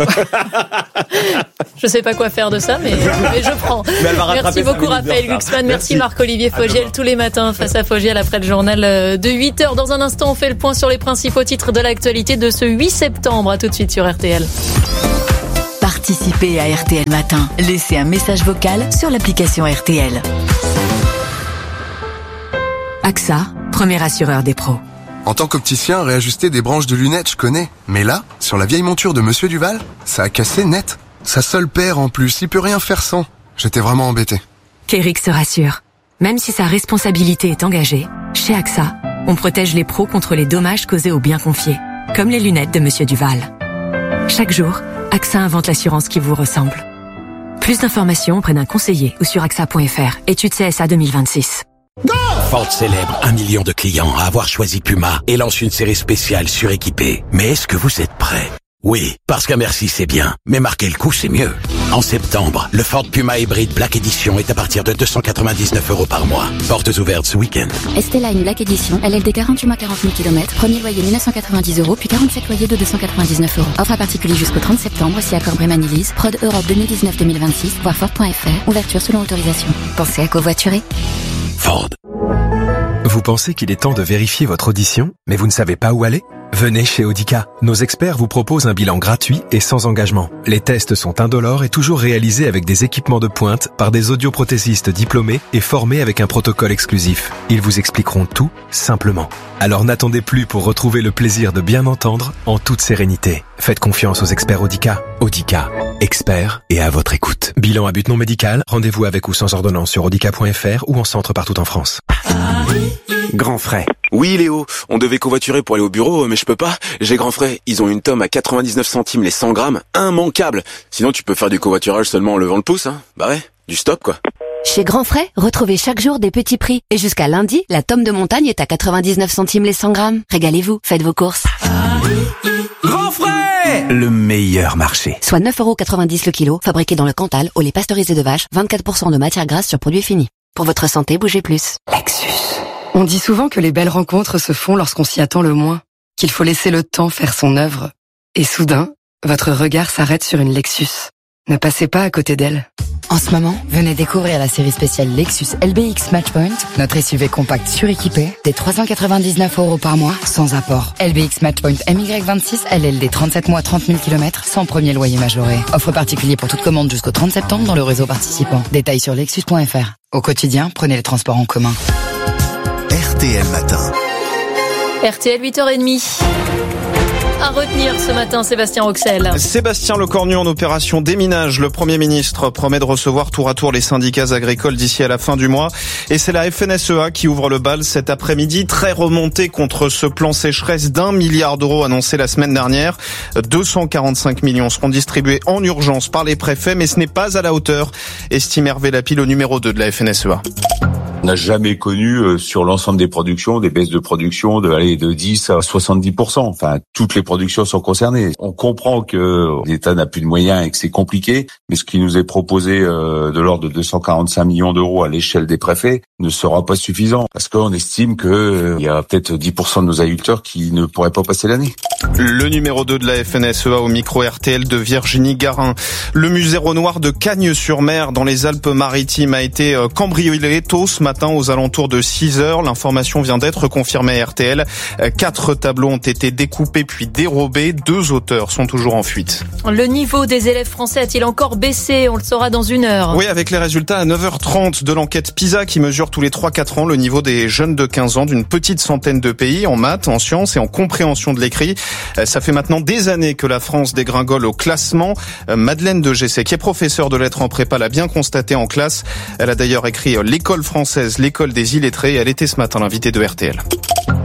Je sais pas quoi faire de ça, mais je prends. Merci beaucoup Raphaël Glucksmann. Merci Marc-Olivier Fogiel tous les matins face à Fogiel après le journal de 8h. Dans un instant, on fait le point sur les principaux titres de l'actualité de ce 8 septembre. À tout de suite sur RTL. Participez à RTL Matin. Laissez un message vocal sur l'application RTL. AXA, premier assureur des pros. En tant qu'opticien, réajuster des branches de lunettes, je connais. Mais là, sur la vieille monture de Monsieur Duval, ça a cassé net. Sa seule paire en plus, il peut rien faire sans. J'étais vraiment embêté. Kéric se rassure. Même si sa responsabilité est engagée, chez AXA, on protège les pros contre les dommages causés aux biens confiés. Comme les lunettes de Monsieur Duval. Chaque jour, AXA invente l'assurance qui vous ressemble. Plus d'informations auprès d'un conseiller ou sur AXA.fr. Étude CSA 2026. Ford célèbre 1 million de clients à avoir choisi Puma et lance une série spéciale suréquipée. Mais est-ce que vous êtes prêts? Oui, parce qu'un merci c'est bien, mais marquer le coup c'est mieux. En septembre, le Ford Puma Hybrid Black Edition est à partir de 299 € par mois. Portes ouvertes ce week-end. Esteline Black Edition, LLD 48 mois 40 000 km, premier loyer 1990 €, puis 47 loyers de 299 €. Offre à particulier jusqu'au 30 septembre, si accord Bréman-Élise, Prod Europe 2019-2026, voir Ford.fr, ouverture selon autorisation. Pensez à covoiturer. Ford. Vous pensez qu'il est temps de vérifier votre audition, mais vous ne savez pas où aller? Venez chez Audica. Nos experts vous proposent un bilan gratuit et sans engagement. Les tests sont indolores et toujours réalisés avec des équipements de pointe par des audioprothésistes diplômés et formés avec un protocole exclusif. Ils vous expliqueront tout simplement. Alors n'attendez plus pour retrouver le plaisir de bien entendre en toute sérénité. Faites confiance aux experts Audica. Audica, experts et à votre écoute. Bilan à but non médical, rendez-vous avec ou sans ordonnance sur audica.fr ou en centre partout en France. Grand frais. Oui Léo, on devait covoiturer pour aller au bureau, mais je peux pas. J'ai Grand frais, ils ont une tome à 99 centimes les 100 grammes, immanquable. Sinon tu peux faire du covoiturage seulement en levant le pouce, hein. Bah ouais, du stop quoi. Chez Grand Frais, retrouvez chaque jour des petits prix. Et jusqu'à lundi, la tome de montagne est à 99 centimes les 100 grammes. Régalez-vous, faites vos courses. Grand frais, le meilleur marché. Soit 9,90 € le kilo, fabriqué dans le Cantal, au lait pasteurisé de vache, 24% de matière grasse sur produit fini. Pour votre santé, bougez plus. Lexus. On dit souvent que les belles rencontres se font lorsqu'on s'y attend le moins, qu'il faut laisser le temps faire son œuvre. Et soudain, votre regard s'arrête sur une Lexus. Ne passez pas à côté d'elle. En ce moment, venez découvrir la série spéciale Lexus LBX Matchpoint, notre SUV compact suréquipé, des 399 € par mois, sans apport. LBX Matchpoint MY26, LLD 37 mois 30 000 km, sans premier loyer majoré. Offre particulier pour toute commande jusqu'au 30 septembre dans le réseau participant. Détails sur lexus.fr. Au quotidien, prenez les transports en commun. RTL Matin. RTL 8h30. À retenir ce matin, Sébastien Roxel. Sébastien Lecornu en opération déminage. Le Premier ministre promet de recevoir tour à tour les syndicats agricoles d'ici à la fin du mois. Et c'est la FNSEA qui ouvre le bal cet après-midi, très remontée contre ce plan sécheresse d'1 milliard € annoncé la semaine dernière. 245 millions seront distribués en urgence par les préfets, mais ce n'est pas à la hauteur, estime Hervé Lapie, le numéro 2 de la FNSEA. On n'a jamais connu sur l'ensemble des productions des baisses de production de 10 à 70%. Enfin, toutes les productions sont concernées. On comprend que l'État n'a plus de moyens et que c'est compliqué, mais ce qui nous est proposé de l'ordre de 245 millions € à l'échelle des préfets ne sera pas suffisant parce qu'on estime que il y a peut-être 10% de nos agriculteurs qui ne pourraient pas passer l'année. Le numéro 2 de la FNSEA au micro RTL de Virginie Garin. Le musée Renoir de Cagnes-sur-Mer dans les Alpes-Maritimes a été cambriolé tôt ce matin aux alentours de 6h. L'information vient d'être confirmée à RTL. 4 tableaux ont été découpés puis dérobés. 2 auteurs sont toujours en fuite. Le niveau des élèves français a-t-il encore baissé? On le saura dans 1 heure. Oui, avec les résultats à 9h30 de l'enquête PISA qui mesure tous les 3-4 ans le niveau des jeunes de 15 ans d'une petite centaine de pays en maths, en sciences et en compréhension de l'écrit. Ça fait maintenant des années que la France dégringole au classement. Madeleine de Gessé, qui est professeure de lettres en prépa, l'a bien constaté en classe. Elle a d'ailleurs écrit L'école française, l'école des illettrés. Elle était ce matin l'invitée de RTL.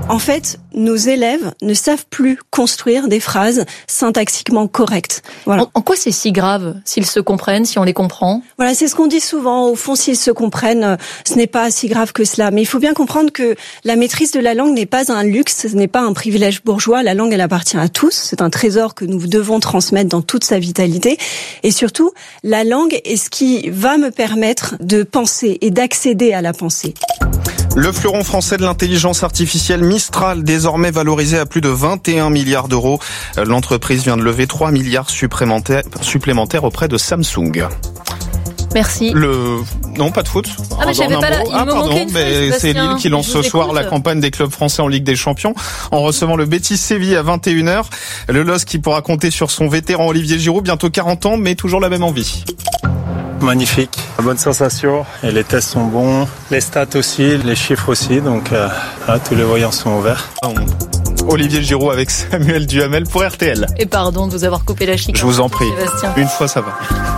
En fait, nos élèves ne savent plus construire des phrases syntaxiquement correctes. Voilà. En quoi c'est si grave s'ils se comprennent, si on les comprend? Voilà, c'est ce qu'on dit souvent. Au fond, s'ils se comprennent, ce n'est pas si grave que cela. Mais il faut bien comprendre que la maîtrise de la langue n'est pas un luxe, ce n'est pas un privilège bourgeois. La langue, elle appartient à tous. C'est un trésor que nous devons transmettre dans toute sa vitalité. Et surtout, la langue est ce qui va me permettre de penser et d'accéder à la pensée. Le fleuron français de l'intelligence artificielle Mistral, désormais valorisé à plus de 21 milliards d'euros. L'entreprise vient de lever 3 milliards supplémentaires auprès de Samsung. Merci. Non, pas de foot. Ah, mais j'avais pas là. C'est Lille qui lance ce soir la campagne des clubs français en Ligue des Champions en recevant le Betis Séville à 21h. Le LOSC qui pourra compter sur son vétéran Olivier Giroud, bientôt 40 ans, mais toujours la même envie. Magnifique, bonne sensation et les tests sont bons, les stats aussi, les chiffres aussi, donc tous les voyants sont ouverts. Olivier Giroud avec Samuel Duhamel pour RTL. Et pardon de vous avoir coupé la chic. Je vous en prie, Sébastien. Une fois ça va.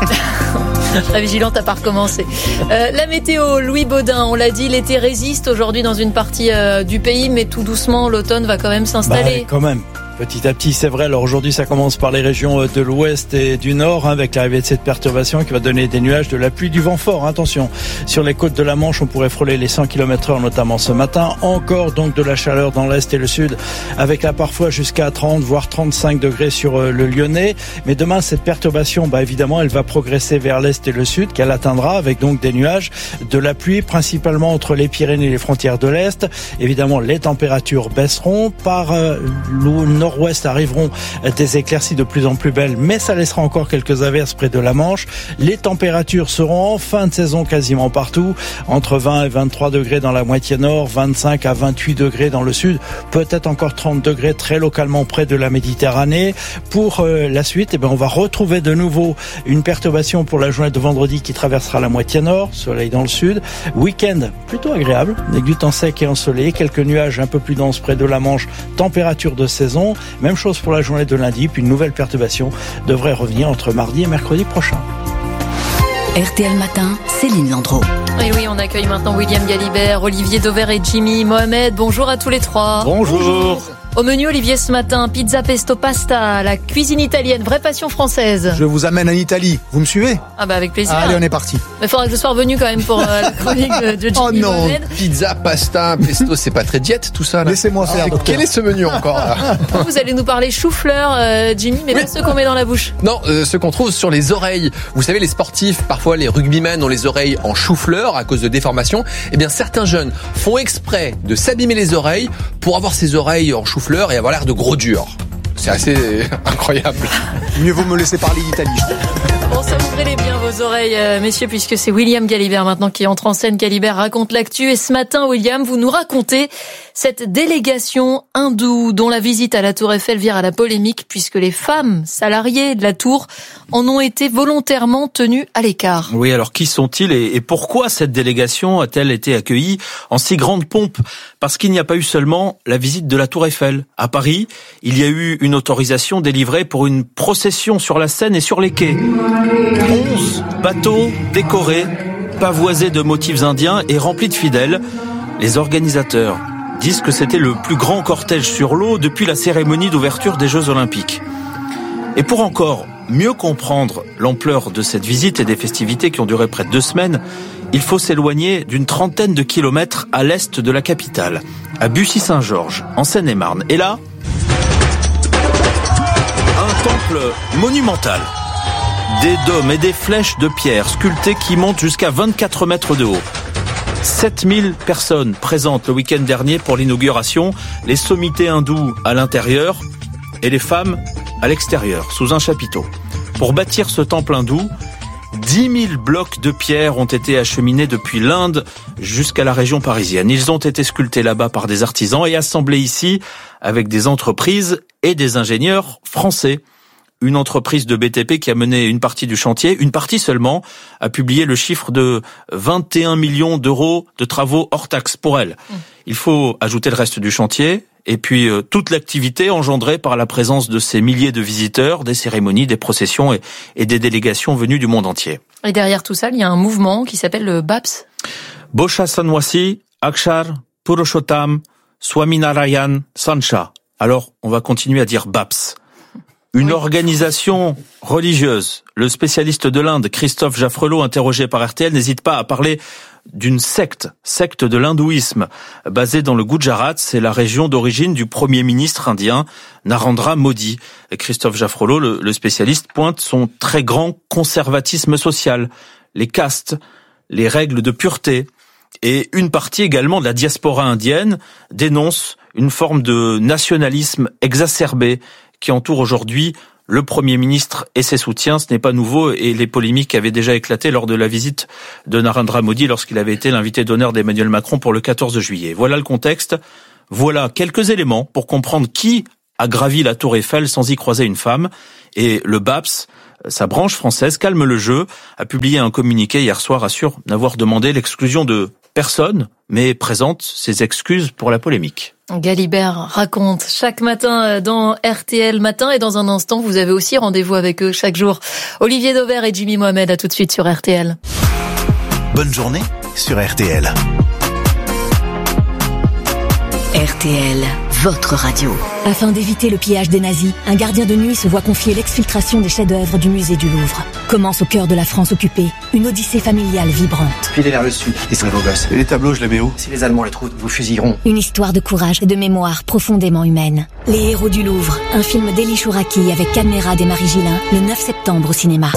La vigilante à pas recommencer. La météo, Louis Baudin, on l'a dit, l'été résiste aujourd'hui dans une partie du pays, mais tout doucement, l'automne va quand même s'installer. Quand même. Petit à petit, c'est vrai. Alors aujourd'hui, ça commence par les régions de l'ouest et du nord, avec l'arrivée de cette perturbation qui va donner des nuages, de la pluie, du vent fort. Attention, sur les côtes de la Manche, on pourrait frôler les 100 km/h, notamment ce matin. Encore donc de la chaleur dans l'est et le sud, avec là parfois jusqu'à 30, voire 35 degrés sur le Lyonnais. Mais demain, cette perturbation, évidemment, elle va progresser vers l'est et le sud, qu'elle atteindra avec donc des nuages, de la pluie, principalement entre les Pyrénées et les frontières de l'est. Évidemment, les températures baisseront. Par le nord-ouest arriveront des éclaircies de plus en plus belles, mais ça laissera encore quelques averses près de la Manche. Les températures seront en fin de saison quasiment partout, entre 20 et 23 degrés dans la moitié nord, 25 à 28 degrés dans le sud, peut-être encore 30 degrés très localement près de la Méditerranée. Pour la suite, on va retrouver de nouveau une perturbation pour la journée de vendredi qui traversera la moitié nord, soleil dans le sud. Week-end plutôt agréable, avec du temps sec et ensoleillé, quelques nuages un peu plus denses près de la Manche, température de saison. Même chose pour la journée de lundi, puis une nouvelle perturbation devrait revenir entre mardi et mercredi prochain. RTL Matin, Céline Landreau. Et oui, on accueille maintenant William Galibert, Olivier Dauvert et Jimmy Mohamed. Bonjour à tous les trois. Bonjour. Au menu, Olivier, ce matin, pizza, pesto, pasta, la cuisine italienne, vraie passion française. Je vous amène en Italie. Vous me suivez? Ah avec plaisir. Allez, on est parti. Mais il faudra que je sois revenu quand même pour la chronique de Jimmy Oh non, Mohamed. pizza, pasta, pesto, c'est pas très diète tout ça là. Laissez-moi faire. Quel est ce menu encore là? Vous allez nous parler chou-fleur, Jimmy, mais pas ceux qu'on met dans la bouche. Non, ceux qu'on trouve sur les oreilles. Vous savez, les sportifs, parfois les rugbymen ont les oreilles en chou-fleur à cause de déformations. Eh bien, certains jeunes font exprès de s'abîmer les oreilles pour avoir ces oreilles en chou-fleur et avoir l'air de gros dur. C'est assez incroyable. Mieux vaut me laisser parler d'Italie. Bon, ça ouvrez-les bien vos oreilles, messieurs, puisque c'est William Galibert maintenant qui entre en scène. Galibert raconte l'actu. Et ce matin, William, vous nous racontez cette délégation hindoue dont la visite à la Tour Eiffel vire à la polémique, puisque les femmes salariées de la Tour en ont été volontairement tenues à l'écart. Oui, alors qui sont-ils et pourquoi cette délégation a-t-elle été accueillie en si grande pompe? Parce qu'il n'y a pas eu seulement la visite de la Tour Eiffel. À Paris, il y a eu une autorisation délivrée pour une procession sur la Seine et sur les quais. 11 bateaux décorés, pavoisés de motifs indiens et remplis de fidèles. Les organisateurs disent que c'était le plus grand cortège sur l'eau depuis la cérémonie d'ouverture des Jeux Olympiques. Et pour encore mieux comprendre l'ampleur de cette visite et des festivités qui ont duré près de 2 semaines, il faut s'éloigner d'une trentaine de kilomètres à l'est de la capitale, à Bussy-Saint-Georges, en Seine-et-Marne. Et là, un temple monumental. Des dômes et des flèches de pierre sculptées qui montent jusqu'à 24 mètres de haut. 7000 personnes présentes le week-end dernier pour l'inauguration, les sommités hindous à l'intérieur et les femmes à l'extérieur, sous un chapiteau. Pour bâtir ce temple hindou, 10 000 blocs de pierre ont été acheminés depuis l'Inde jusqu'à la région parisienne. Ils ont été sculptés là-bas par des artisans et assemblés ici avec des entreprises et des ingénieurs français. Une entreprise de BTP qui a mené une partie du chantier, une partie seulement, a publié le chiffre de 21 millions d'euros de travaux hors taxes pour elle. Il faut ajouter le reste du chantier et puis toute l'activité engendrée par la présence de ces milliers de visiteurs, des cérémonies, des processions et des délégations venues du monde entier. Et derrière tout ça, il y a un mouvement qui s'appelle le BAPS. Bosha Sanwasi, Akshar, Purushottam, Swaminarayan Sancha. Alors, on va continuer à dire BAPS. Une organisation religieuse. Le spécialiste de l'Inde, Christophe Jaffrelot, interrogé par RTL, n'hésite pas à parler d'une secte de l'hindouisme, basée dans le Gujarat. C'est la région d'origine du premier ministre indien, Narendra Modi. Et Christophe Jaffrelot, le spécialiste, pointe son très grand conservatisme social, les castes, les règles de pureté. Et une partie également de la diaspora indienne dénonce une forme de nationalisme exacerbé qui entoure aujourd'hui le Premier ministre et ses soutiens. Ce n'est pas nouveau et les polémiques avaient déjà éclaté lors de la visite de Narendra Modi lorsqu'il avait été l'invité d'honneur d'Emmanuel Macron pour le 14 juillet. Voilà le contexte. Voilà quelques éléments pour comprendre qui a gravi la Tour Eiffel sans y croiser une femme. Et le BAPS, sa branche française, calme le jeu, a publié un communiqué hier soir, assure n'avoir demandé l'exclusion de personne, mais présente ses excuses pour la polémique. Galibert raconte chaque matin dans RTL Matin, et dans un instant, vous avez aussi rendez-vous avec eux chaque jour. Olivier Dauvert et Jimmy Mohamed, à tout de suite sur RTL. Bonne journée sur RTL. RTL, votre radio. Afin d'éviter le pillage des nazis, un gardien de nuit se voit confier l'exfiltration des chefs-d'œuvre du musée du Louvre. Commence au cœur de la France occupée, une odyssée familiale vibrante. Filez vers le sud, ils sont vos gosses. Et les tableaux, je les mets où? Si les Allemands les trouvent, vous fusilleront. Une histoire de courage et de mémoire profondément humaine. Les héros du Louvre, un film d'Elie Chouraki avec Cadmerade et Marie Gillin, le 9 septembre au cinéma.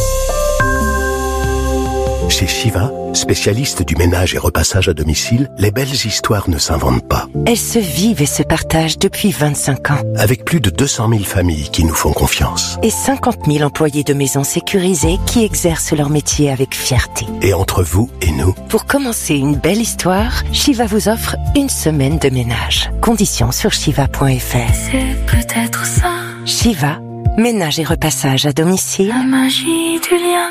Chez Shiva, spécialiste du ménage et repassage à domicile, les belles histoires ne s'inventent pas. Elles se vivent et se partagent depuis 25 ans. Avec plus de 200 000 familles qui nous font confiance. Et 50 000 employés de maisons sécurisées qui exercent leur métier avec fierté. Et entre vous et nous, pour commencer une belle histoire, Shiva vous offre une semaine de ménage. Conditions sur shiva.fr. C'est peut-être ça. Shiva, ménage et repassage à domicile. La magie du lien.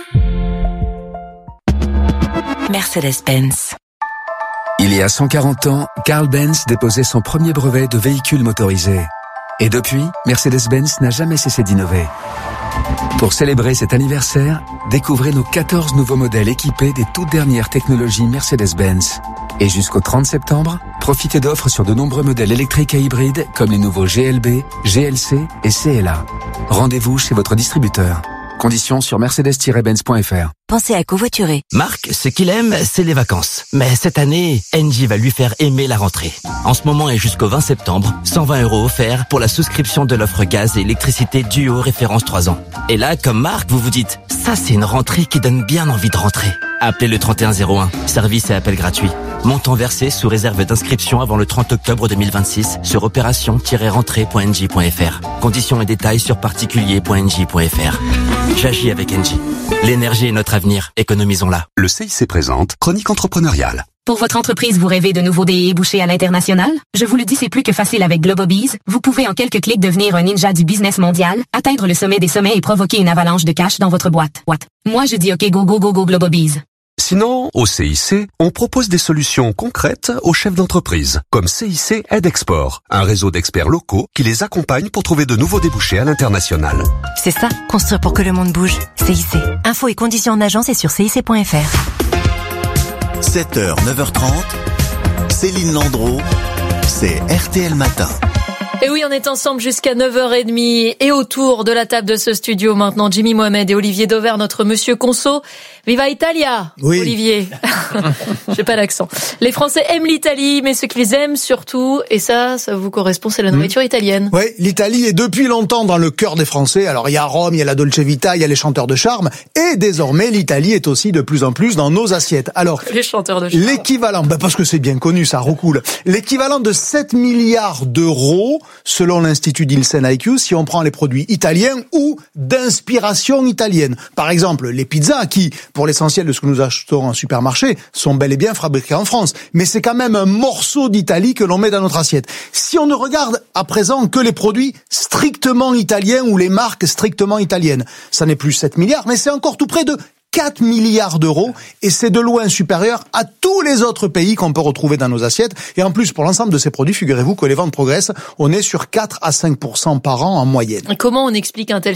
Mercedes-Benz. Il y a 140 ans, Carl Benz déposait son premier brevet de véhicule motorisé. Et depuis, Mercedes-Benz n'a jamais cessé d'innover. Pour célébrer cet anniversaire, découvrez nos 14 nouveaux modèles équipés des toutes dernières technologies Mercedes-Benz. Et jusqu'au 30 septembre, profitez d'offres sur de nombreux modèles électriques et hybrides comme les nouveaux GLB, GLC et CLA. Rendez-vous chez votre distributeur. Conditions sur mercedes-benz.fr. Pensez à covoiturer. Marc, ce qu'il aime, c'est les vacances. Mais cette année, Engie va lui faire aimer la rentrée. En ce moment et jusqu'au 20 septembre, 120 € offerts pour la souscription de l'offre gaz et électricité Duo référence 3 ans. Et là, comme Marc, vous vous dites, ça c'est une rentrée qui donne bien envie de rentrer. Appelez le 3101, service et appel gratuit. Montant versé sous réserve d'inscription avant le 30 octobre 2026 sur opération-rentrée.engie.fr. Conditions et détails sur particulier.engie.fr. J'agis avec Engie. L'énergie est notre avenir, économisons-la. Le CIC présente Chronique entrepreneuriale. Pour votre entreprise, vous rêvez de nouveaux débouchés à l'international? Je vous le dis, c'est plus que facile avec Globobiz. Vous pouvez en quelques clics devenir un ninja du business mondial, atteindre le sommet des sommets et provoquer une avalanche de cash dans votre boîte. Moi, je dis OK, go, go, go, go, Globobiz. Sinon, au CIC, on propose des solutions concrètes aux chefs d'entreprise, comme CIC Aide Export, un réseau d'experts locaux qui les accompagne pour trouver de nouveaux débouchés à l'international. C'est ça, construire pour que le monde bouge. CIC. Infos et conditions en agence et sur cic.fr. 7h, 9h30, Céline Landreau, c'est RTL Matin. Et oui, on est ensemble jusqu'à 9h30 et autour de la table de ce studio maintenant, Jimmy Mohamed et Olivier Dauvert, notre monsieur Conso. Viva Italia, oui. Olivier. J'ai pas l'accent. Les Français aiment l'Italie, mais ce qu'ils aiment surtout, et ça vous correspond, c'est la nourriture italienne. Oui, l'Italie est depuis longtemps dans le cœur des Français. Alors il y a Rome, il y a la Dolce Vita, il y a les chanteurs de charme, et désormais l'Italie est aussi de plus en plus dans nos assiettes. Alors les chanteurs de charme. L'équivalent, parce que c'est bien connu, ça recoule. L'équivalent de 7 milliards d'euros, selon l'Institut Nielsen IQ, si on prend les produits italiens ou d'inspiration italienne. Par exemple, les pizzas qui, pour l'essentiel de ce que nous achetons en supermarché, sont bel et bien fabriquées en France. Mais c'est quand même un morceau d'Italie que l'on met dans notre assiette. Si on ne regarde à présent que les produits strictement italiens ou les marques strictement italiennes, ça n'est plus 7 milliards, mais c'est encore tout près de 4 milliards d'euros, et c'est de loin supérieur à tous les autres pays qu'on peut retrouver dans nos assiettes. Et en plus, pour l'ensemble de ces produits, figurez-vous que les ventes progressent. On est sur 4 à 5% par an en moyenne. Comment on explique un tel succès ?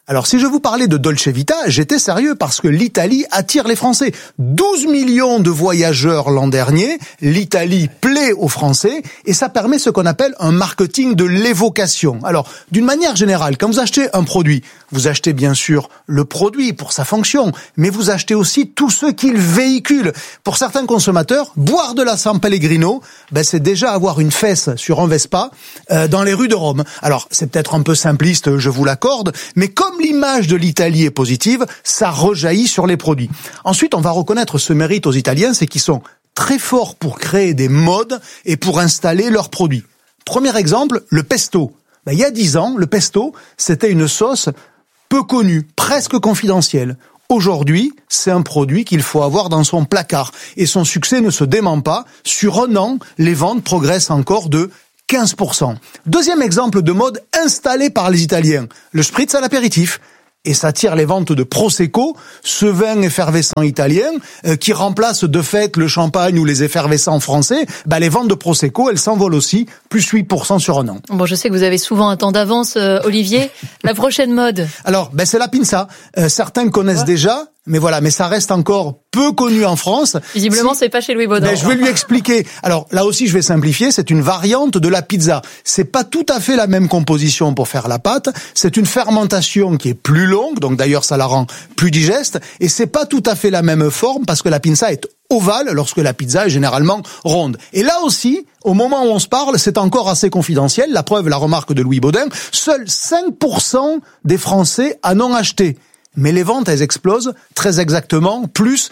Alors, si je vous parlais de Dolce Vita, j'étais sérieux parce que l'Italie attire les Français. 12 millions de voyageurs l'an dernier. L'Italie plaît aux Français et ça permet ce qu'on appelle un marketing de l'évocation. Alors, d'une manière générale, quand vous achetez un produit, vous achetez bien sûr le produit pour sa fonction, mais vous achetez aussi tout ce qu'il véhicule. Pour certains consommateurs, boire de la San Pellegrino, c'est déjà avoir une fesse sur un Vespa dans les rues de Rome. Alors, c'est peut-être un peu simpliste, je vous l'accorde, mais comme l'image de l'Italie est positive, ça rejaillit sur les produits. Ensuite, on va reconnaître ce mérite aux Italiens, c'est qu'ils sont très forts pour créer des modes et pour installer leurs produits. Premier exemple, le pesto. Il y a 10 ans, le pesto, c'était une sauce peu connue, presque confidentielle. Aujourd'hui, c'est un produit qu'il faut avoir dans son placard. Et son succès ne se dément pas. Sur un an, les ventes progressent encore de 15%. Deuxième exemple de mode installé par les Italiens, le spritz à l'apéritif. Et ça tire les ventes de Prosecco, ce vin effervescent italien, qui remplace de fait le champagne ou les effervescents français. Les ventes de Prosecco, elles s'envolent aussi, plus 8% sur un an. Bon, je sais que vous avez souvent un temps d'avance, Olivier. La prochaine mode? Alors, c'est la pinza. Certains connaissent déjà, mais ça reste encore peu connu en France. Visiblement, c'est pas chez Louis Baudin. Je vais lui expliquer. Alors, là aussi, je vais simplifier. C'est une variante de la pizza. C'est pas tout à fait la même composition pour faire la pâte. C'est une fermentation qui est plus longue. Donc, d'ailleurs, ça la rend plus digeste. Et c'est pas tout à fait la même forme parce que la pinza est ovale lorsque la pizza est généralement ronde. Et là aussi, au moment où on se parle, c'est encore assez confidentiel. La preuve, la remarque de Louis Baudin, seuls 5% des Français en ont acheté. Mais les ventes, elles explosent très exactement, plus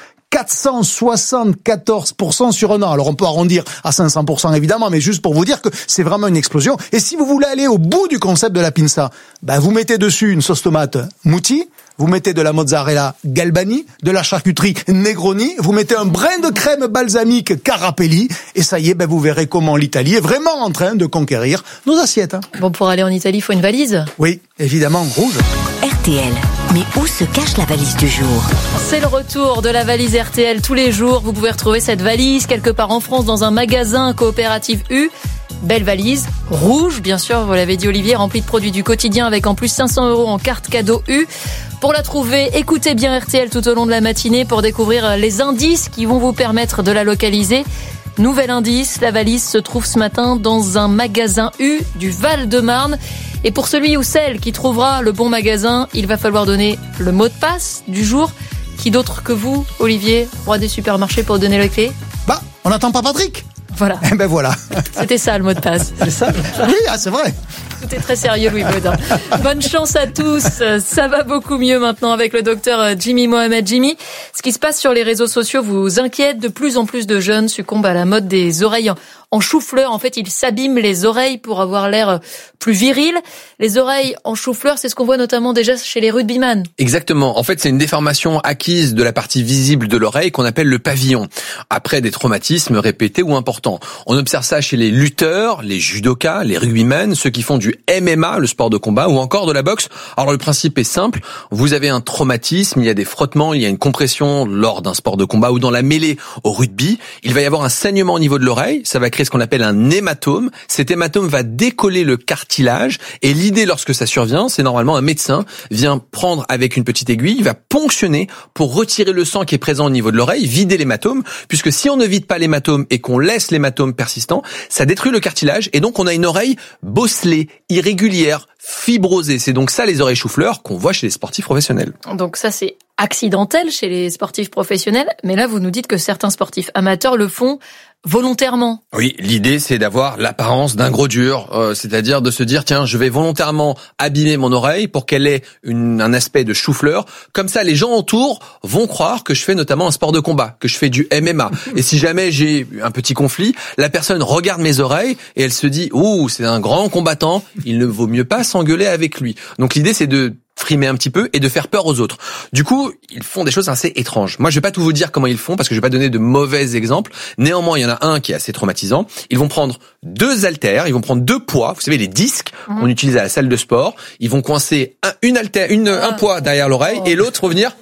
474% sur un an. Alors on peut arrondir à 500% évidemment, mais juste pour vous dire que c'est vraiment une explosion. Et si vous voulez aller au bout du concept de la pinza, vous mettez dessus une sauce tomate Mutti, vous mettez de la mozzarella Galbani, de la charcuterie Negroni, vous mettez un brin de crème balsamique Carapelli, et ça y est, vous verrez comment l'Italie est vraiment en train de conquérir nos assiettes. Bon, pour aller en Italie, il faut une valise. Oui, évidemment, rouge. RTL. Mais où se cache la valise du jour? C'est le retour de la valise RTL tous les jours. Vous pouvez retrouver cette valise quelque part en France dans un magasin coopératif U. Belle valise, rouge, bien sûr, vous l'avez dit Olivier, remplie de produits du quotidien avec en plus 500 € en carte cadeau U. Pour la trouver, écoutez bien RTL tout au long de la matinée pour découvrir les indices qui vont vous permettre de la localiser. Nouvel indice, la valise se trouve ce matin dans un magasin U du Val-de-Marne. Et pour celui ou celle qui trouvera le bon magasin, il va falloir donner le mot de passe du jour. Qui d'autre que vous, Olivier, roi des supermarchés, pour donner la clé? On n'attend pas Patrick. Voilà. Voilà. C'était ça le mot de passe. C'est ça? Oui, c'est vrai. Tout est très sérieux, Louis Baudin. Bonne chance à tous. Ça va beaucoup mieux maintenant avec le docteur Jimmy Mohamed. Jimmy, ce qui se passe sur les réseaux sociaux vous inquiète. De plus en plus de jeunes succombent à la mode des oreilles en chou-fleur. En fait, ils s'abîment les oreilles pour avoir l'air plus viril. Les oreilles en chou-fleur, c'est ce qu'on voit notamment déjà chez les rugbyman. Exactement. En fait, c'est une déformation acquise de la partie visible de l'oreille qu'on appelle le pavillon, après des traumatismes répétés ou importants. On observe ça chez les lutteurs, les judokas, les rugbyman, ceux qui font du MMA, le sport de combat, ou encore de la boxe. Alors le principe est simple, vous avez un traumatisme, il y a des frottements, il y a une compression lors d'un sport de combat ou dans la mêlée au rugby, il va y avoir un saignement au niveau de l'oreille, ça va créer ce qu'on appelle un hématome. Cet hématome va décoller le cartilage et l'idée lorsque ça survient, c'est normalement un médecin vient prendre avec une petite aiguille, il va ponctionner pour retirer le sang qui est présent au niveau de l'oreille, vider l'hématome, puisque si on ne vide pas l'hématome et qu'on laisse l'hématome persistant, ça détruit le cartilage et donc on a une oreille bosselée, irrégulière, fibrosée. C'est donc ça les oreilles chou-fleur qu'on voit chez les sportifs professionnels. Donc ça c'est accidentel chez les sportifs professionnels, mais là vous nous dites que certains sportifs amateurs le font volontairement. Oui, l'idée c'est d'avoir l'apparence d'un gros dur, c'est-à-dire de se dire tiens, je vais volontairement abîmer mon oreille pour qu'elle ait un aspect de chou-fleur. Comme ça, les gens autour vont croire que je fais notamment un sport de combat, que je fais du MMA. Et si jamais j'ai un petit conflit, la personne regarde mes oreilles et elle se dit ouh, c'est un grand combattant, il ne vaut mieux pas s'engueuler avec lui. Donc l'idée c'est de frimer un petit peu et de faire peur aux autres. Du coup, ils font des choses assez étranges. Moi, je vais pas tout vous dire comment ils font parce que je vais pas donner de mauvais exemples. Néanmoins, il y en a un qui est assez traumatisant. Ils vont prendre 2 haltères, ils vont prendre 2 poids, vous savez les disques qu'on utilise à la salle de sport. Ils vont coincer un poids derrière l'oreille et l'autre va venir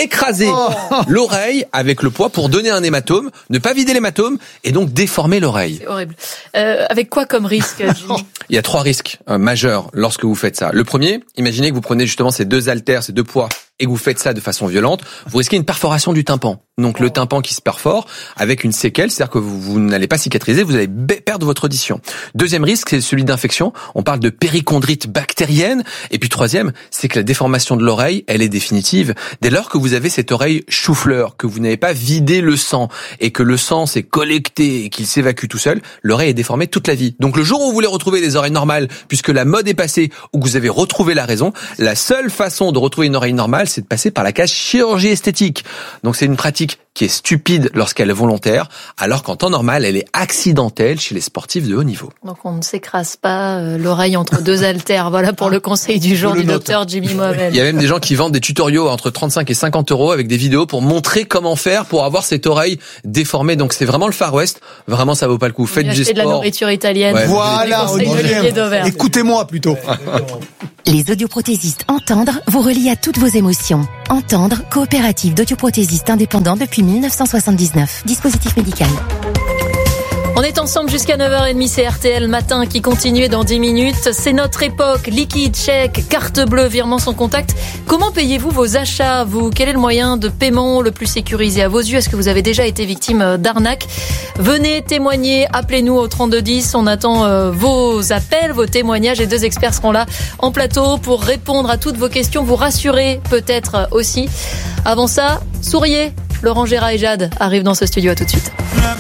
écraser l'oreille avec le poids pour donner un hématome, ne pas vider l'hématome et donc déformer l'oreille. C'est horrible. Avec quoi comme risque, Jimmy ? Il y a 3 risques majeurs lorsque vous faites ça. Le premier, imaginez que vous prenez justement ces 2 haltères, ces 2 poids, et que vous faites ça de façon violente, vous risquez une perforation du tympan. Donc le tympan qui se perfore avec une séquelle, c'est-à-dire que vous n'allez pas cicatriser, vous allez perdre votre audition. Deuxième risque, c'est celui d'infection. On parle de périchondrite bactérienne. Et puis troisième, c'est que la déformation de l'oreille, elle est définitive. Dès lors que vous avez cette oreille chou-fleur, que vous n'avez pas vidé le sang et que le sang s'est collecté et qu'il s'évacue tout seul, l'oreille est déformée toute la vie. Donc le jour où vous voulez retrouver des oreilles normales, puisque la mode est passée, ou que vous avez retrouvé la raison, la seule façon de retrouver une oreille normale, c'est de passer par la case chirurgie esthétique. Donc c'est une pratique qui est stupide lorsqu'elle est volontaire, alors qu'en temps normal, elle est accidentelle chez les sportifs de haut niveau. Donc on ne s'écrase pas l'oreille entre 2 haltères. Voilà pour le conseil du jour du docteur Jimmy Mohamed. Il y a même des gens qui vendent des tutoriaux entre 35 et 50 euros avec des vidéos pour montrer comment faire pour avoir cette oreille déformée. Donc c'est vraiment le Far West. Vraiment, ça vaut pas le coup. Faites du sport. De la nourriture italienne. Ouais, voilà, écoutez-moi plutôt. Les audioprothésistes Entendre vous relient à toutes vos émotions. Entendre, coopérative d'audioprothésistes indépendants depuis 1979. Dispositif médical. On est ensemble jusqu'à 9h30, c'est RTL Matin qui continue dans 10 minutes. C'est notre époque, liquide, chèque, carte bleue, virement sans contact. Comment payez-vous vos achats, vous ? Quel est le moyen de paiement le plus sécurisé à vos yeux ? Est-ce que vous avez déjà été victime d'arnaque ? Venez témoigner, appelez-nous au 3210. On attend vos appels, vos témoignages et 2 experts seront là en plateau pour répondre à toutes vos questions, vous rassurer peut-être aussi. Avant ça, souriez. Laurent Gérard et Jade arrivent dans ce studio, à tout de suite.